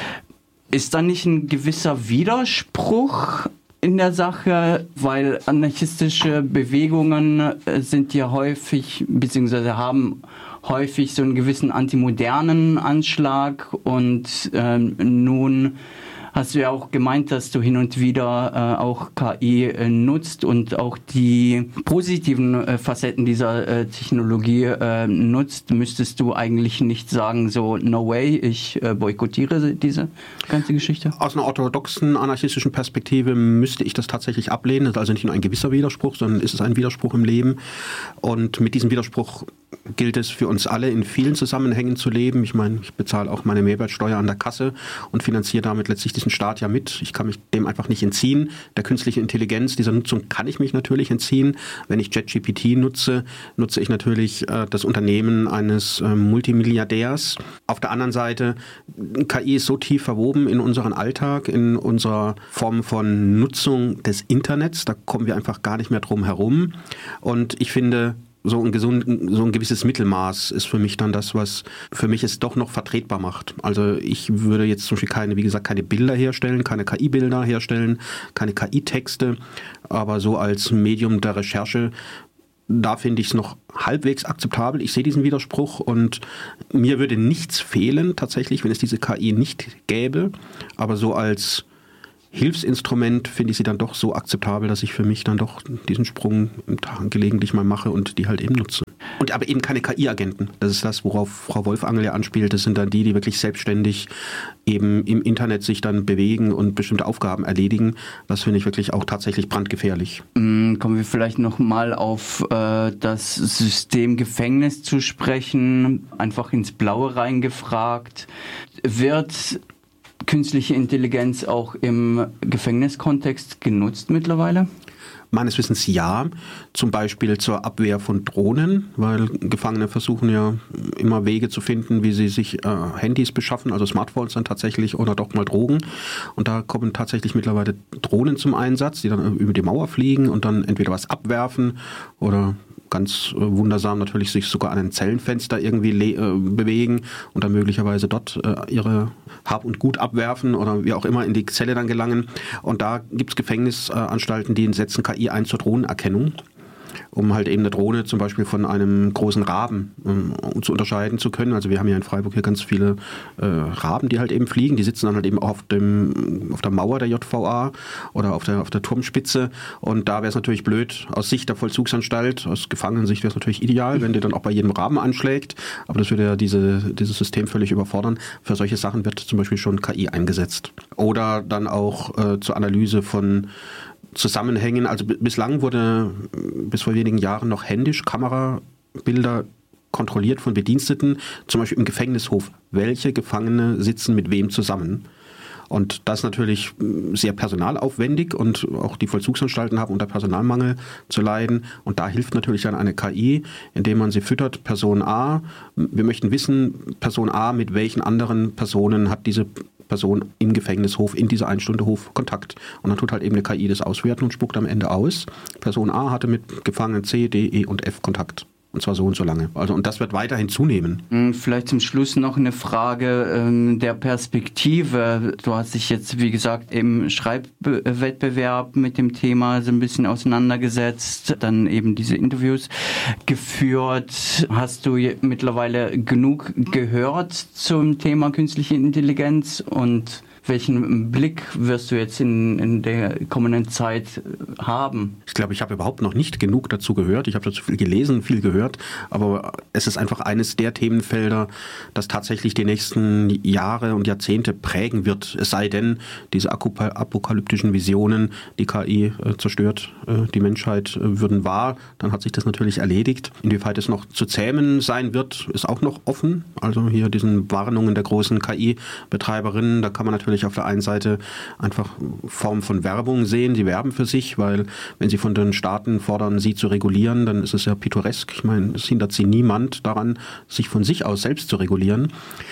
Ist da nicht ein gewisser Widerspruch in der Sache, weil anarchistische Bewegungen sind ja häufig, beziehungsweise haben häufig so einen gewissen antimodernen Anschlag und ähm, nun hast du ja auch gemeint, dass du hin und wieder äh, auch K I äh, nutzt und auch die positiven äh, Facetten dieser äh, Technologie äh, nutzt. Müsstest du eigentlich nicht sagen, so no way, ich äh, boykottiere diese ganze Geschichte? Aus einer orthodoxen anarchistischen Perspektive müsste ich das tatsächlich ablehnen. Das ist also nicht nur ein gewisser Widerspruch, sondern ist es ein Widerspruch im Leben. Und mit diesem Widerspruch gilt es für uns alle in vielen Zusammenhängen zu leben. Ich meine, ich bezahle auch meine Mehrwertsteuer an der Kasse und finanziere damit letztlich diesen Staat ja mit. Ich kann mich dem einfach nicht entziehen. Der künstlichen Intelligenz, dieser Nutzung kann ich mich natürlich entziehen. Wenn ich ChatGPT nutze, nutze ich natürlich äh, das Unternehmen eines äh, Multimilliardärs. Auf der anderen Seite, K I ist so tief verwoben in unseren Alltag, in unserer Form von Nutzung des Internets. Da kommen wir einfach gar nicht mehr drum herum. Und ich finde, So ein, gesund, so ein gewisses Mittelmaß ist für mich dann das, was für mich es doch noch vertretbar macht. Also ich würde jetzt zum Beispiel keine, wie gesagt, keine Bilder herstellen, keine K I-Bilder herstellen, keine K I-Texte, aber so als Medium der Recherche, da finde ich es noch halbwegs akzeptabel. Ich sehe diesen Widerspruch und mir würde nichts fehlen tatsächlich, wenn es diese K I nicht gäbe, aber so als Hilfsinstrument finde ich sie dann doch so akzeptabel, dass ich für mich dann doch diesen Sprung gelegentlich mal mache und die halt eben nutze. Und aber eben keine K I-Agenten. Das ist das, worauf Frau Wolfangel ja anspielt. Das sind dann die, die wirklich selbstständig eben im Internet sich dann bewegen und bestimmte Aufgaben erledigen. Das finde ich wirklich auch tatsächlich brandgefährlich. Kommen wir vielleicht noch mal auf äh, das System Gefängnis zu sprechen. Einfach ins Blaue reingefragt. Wird künstliche Intelligenz auch im Gefängniskontext genutzt mittlerweile? Meines Wissens ja, zum Beispiel zur Abwehr von Drohnen, weil Gefangene versuchen ja immer Wege zu finden, wie sie sich äh, Handys beschaffen, also Smartphones dann tatsächlich oder doch mal Drogen. Und da kommen tatsächlich mittlerweile Drohnen zum Einsatz, die dann über die Mauer fliegen und dann entweder was abwerfen oder ganz äh, wundersam natürlich sich sogar an ein Zellenfenster irgendwie le- äh, bewegen und dann möglicherweise dort äh, ihre Hab und Gut abwerfen oder wie auch immer in die Zelle dann gelangen. Und da gibt es Gefängnisanstalten, die setzen K I ein zur Drohnenerkennung, um halt eben eine Drohne zum Beispiel von einem großen Raben um, zu unterscheiden zu können. Also wir haben ja in Freiburg hier ganz viele äh, Raben, die halt eben fliegen. Die sitzen dann halt eben auf, dem, auf der Mauer der J V A oder auf der, auf der Turmspitze. Und da wäre es natürlich blöd, aus Sicht der Vollzugsanstalt, aus Gefangenensicht wäre es natürlich ideal, wenn die dann auch bei jedem Raben anschlägt. Aber das würde ja diese, dieses System völlig überfordern. Für solche Sachen wird zum Beispiel schon K I eingesetzt. Oder dann auch äh, zur Analyse von Zusammenhängen. Also b- bislang wurde bis vor wenigen Jahren noch händisch Kamerabilder kontrolliert von Bediensteten, zum Beispiel im Gefängnishof. Welche Gefangene sitzen mit wem zusammen? Und das ist natürlich sehr personalaufwendig und auch die Vollzugsanstalten haben unter Personalmangel zu leiden. Und da hilft natürlich dann eine K I, indem man sie füttert. Person A, wir möchten wissen, Person A, mit welchen anderen Personen hat diese Person im Gefängnishof, in dieser Einstundehof Kontakt. Und dann tut halt eben eine K I das auswerten und spuckt am Ende aus. Person A hatte mit Gefangenen C, D, E und F Kontakt. Und zwar so und so lange. Also, und das wird weiterhin zunehmen. Vielleicht zum Schluss noch eine Frage ähm, der Perspektive. Du hast dich jetzt, wie gesagt, im Schreibwettbewerb mit dem Thema so ein bisschen auseinandergesetzt, dann eben diese Interviews geführt. Hast du mittlerweile genug gehört zum Thema künstliche Intelligenz und welchen Blick wirst du jetzt in, in der kommenden Zeit haben? Ich glaube, ich habe überhaupt noch nicht genug dazu gehört. Ich habe dazu viel gelesen, viel gehört. Aber es ist einfach eines der Themenfelder, das tatsächlich die nächsten Jahre und Jahrzehnte prägen wird. Es sei denn, diese apokalyptischen Visionen, die K I äh, zerstört, äh, die Menschheit äh, würden wahr. Dann hat sich das natürlich erledigt. Inwieweit es noch zu zähmen sein wird, ist auch noch offen. Also hier diesen Warnungen der großen K I-Betreiberinnen, da kann man natürlich auf der einen Seite einfach Formen von Werbung sehen. Sie werben für sich, weil wenn sie von den Staaten fordern, sie zu regulieren, dann ist es ja pittoresk. Ich meine, es hindert sie niemand daran, sich von sich aus selbst zu regulieren.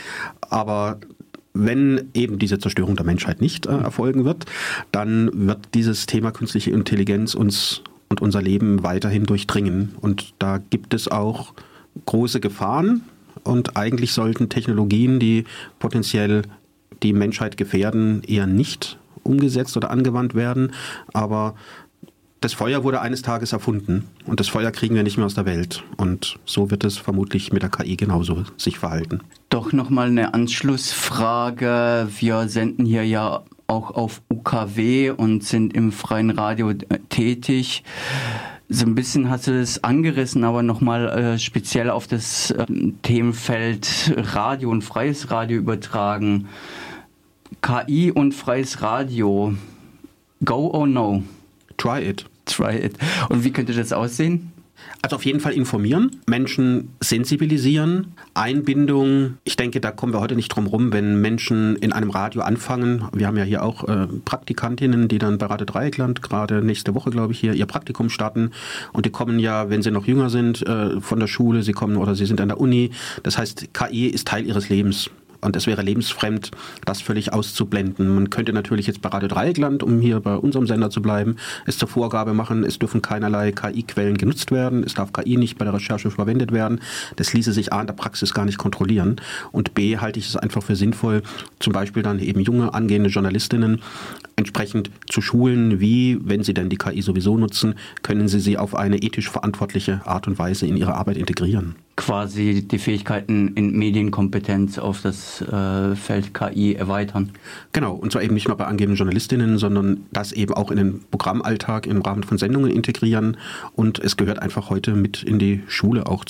Aber wenn eben diese Zerstörung der Menschheit nicht äh, erfolgen wird, dann wird dieses Thema künstliche Intelligenz uns und unser Leben weiterhin durchdringen. Und da gibt es auch große Gefahren. Und eigentlich sollten Technologien, die potenziell die Menschheit gefährden, eher nicht umgesetzt oder angewandt werden. Aber das Feuer wurde eines Tages erfunden und das Feuer kriegen wir nicht mehr aus der Welt. Und so wird es vermutlich mit der K I genauso sich verhalten. Doch nochmal eine Anschlussfrage. Wir senden hier ja auch auf U K W und sind im freien Radio tätig. So ein bisschen hast du das angerissen, aber nochmal äh, speziell auf das äh, Themenfeld Radio und freies Radio übertragen. K I und freies Radio. Go or no? Try it. Try it. Und wie könnte das aussehen? Also auf jeden Fall informieren, Menschen sensibilisieren, Einbindung. Ich denke, da kommen wir heute nicht drum rum, wenn Menschen in einem Radio anfangen. Wir haben ja hier auch äh, Praktikantinnen, die dann bei Radio Dreieckland gerade nächste Woche, glaube ich, hier ihr Praktikum starten. Und die kommen ja, wenn sie noch jünger sind, äh, von der Schule, sie kommen oder sie sind an der Uni. Das heißt, K I ist Teil ihres Lebens. Und es wäre lebensfremd, das völlig auszublenden. Man könnte natürlich jetzt bei Radio Dreieckland, um hier bei unserem Sender zu bleiben, es zur Vorgabe machen, es dürfen keinerlei K I-Quellen genutzt werden, es darf K I nicht bei der Recherche verwendet werden. Das ließe sich A in der Praxis gar nicht kontrollieren. Und B halte ich es einfach für sinnvoll, zum Beispiel dann eben junge, angehende Journalistinnen entsprechend zu schulen, wie, wenn sie denn die K I sowieso nutzen, können sie sie auf eine ethisch verantwortliche Art und Weise in ihre Arbeit integrieren. Quasi die Fähigkeiten in Medienkompetenz auf das äh, Feld K I erweitern. Genau, und zwar eben nicht nur bei angehenden Journalistinnen, sondern das eben auch in den Programmalltag im Rahmen von Sendungen integrieren. Und es gehört einfach heute mit in die Schule auch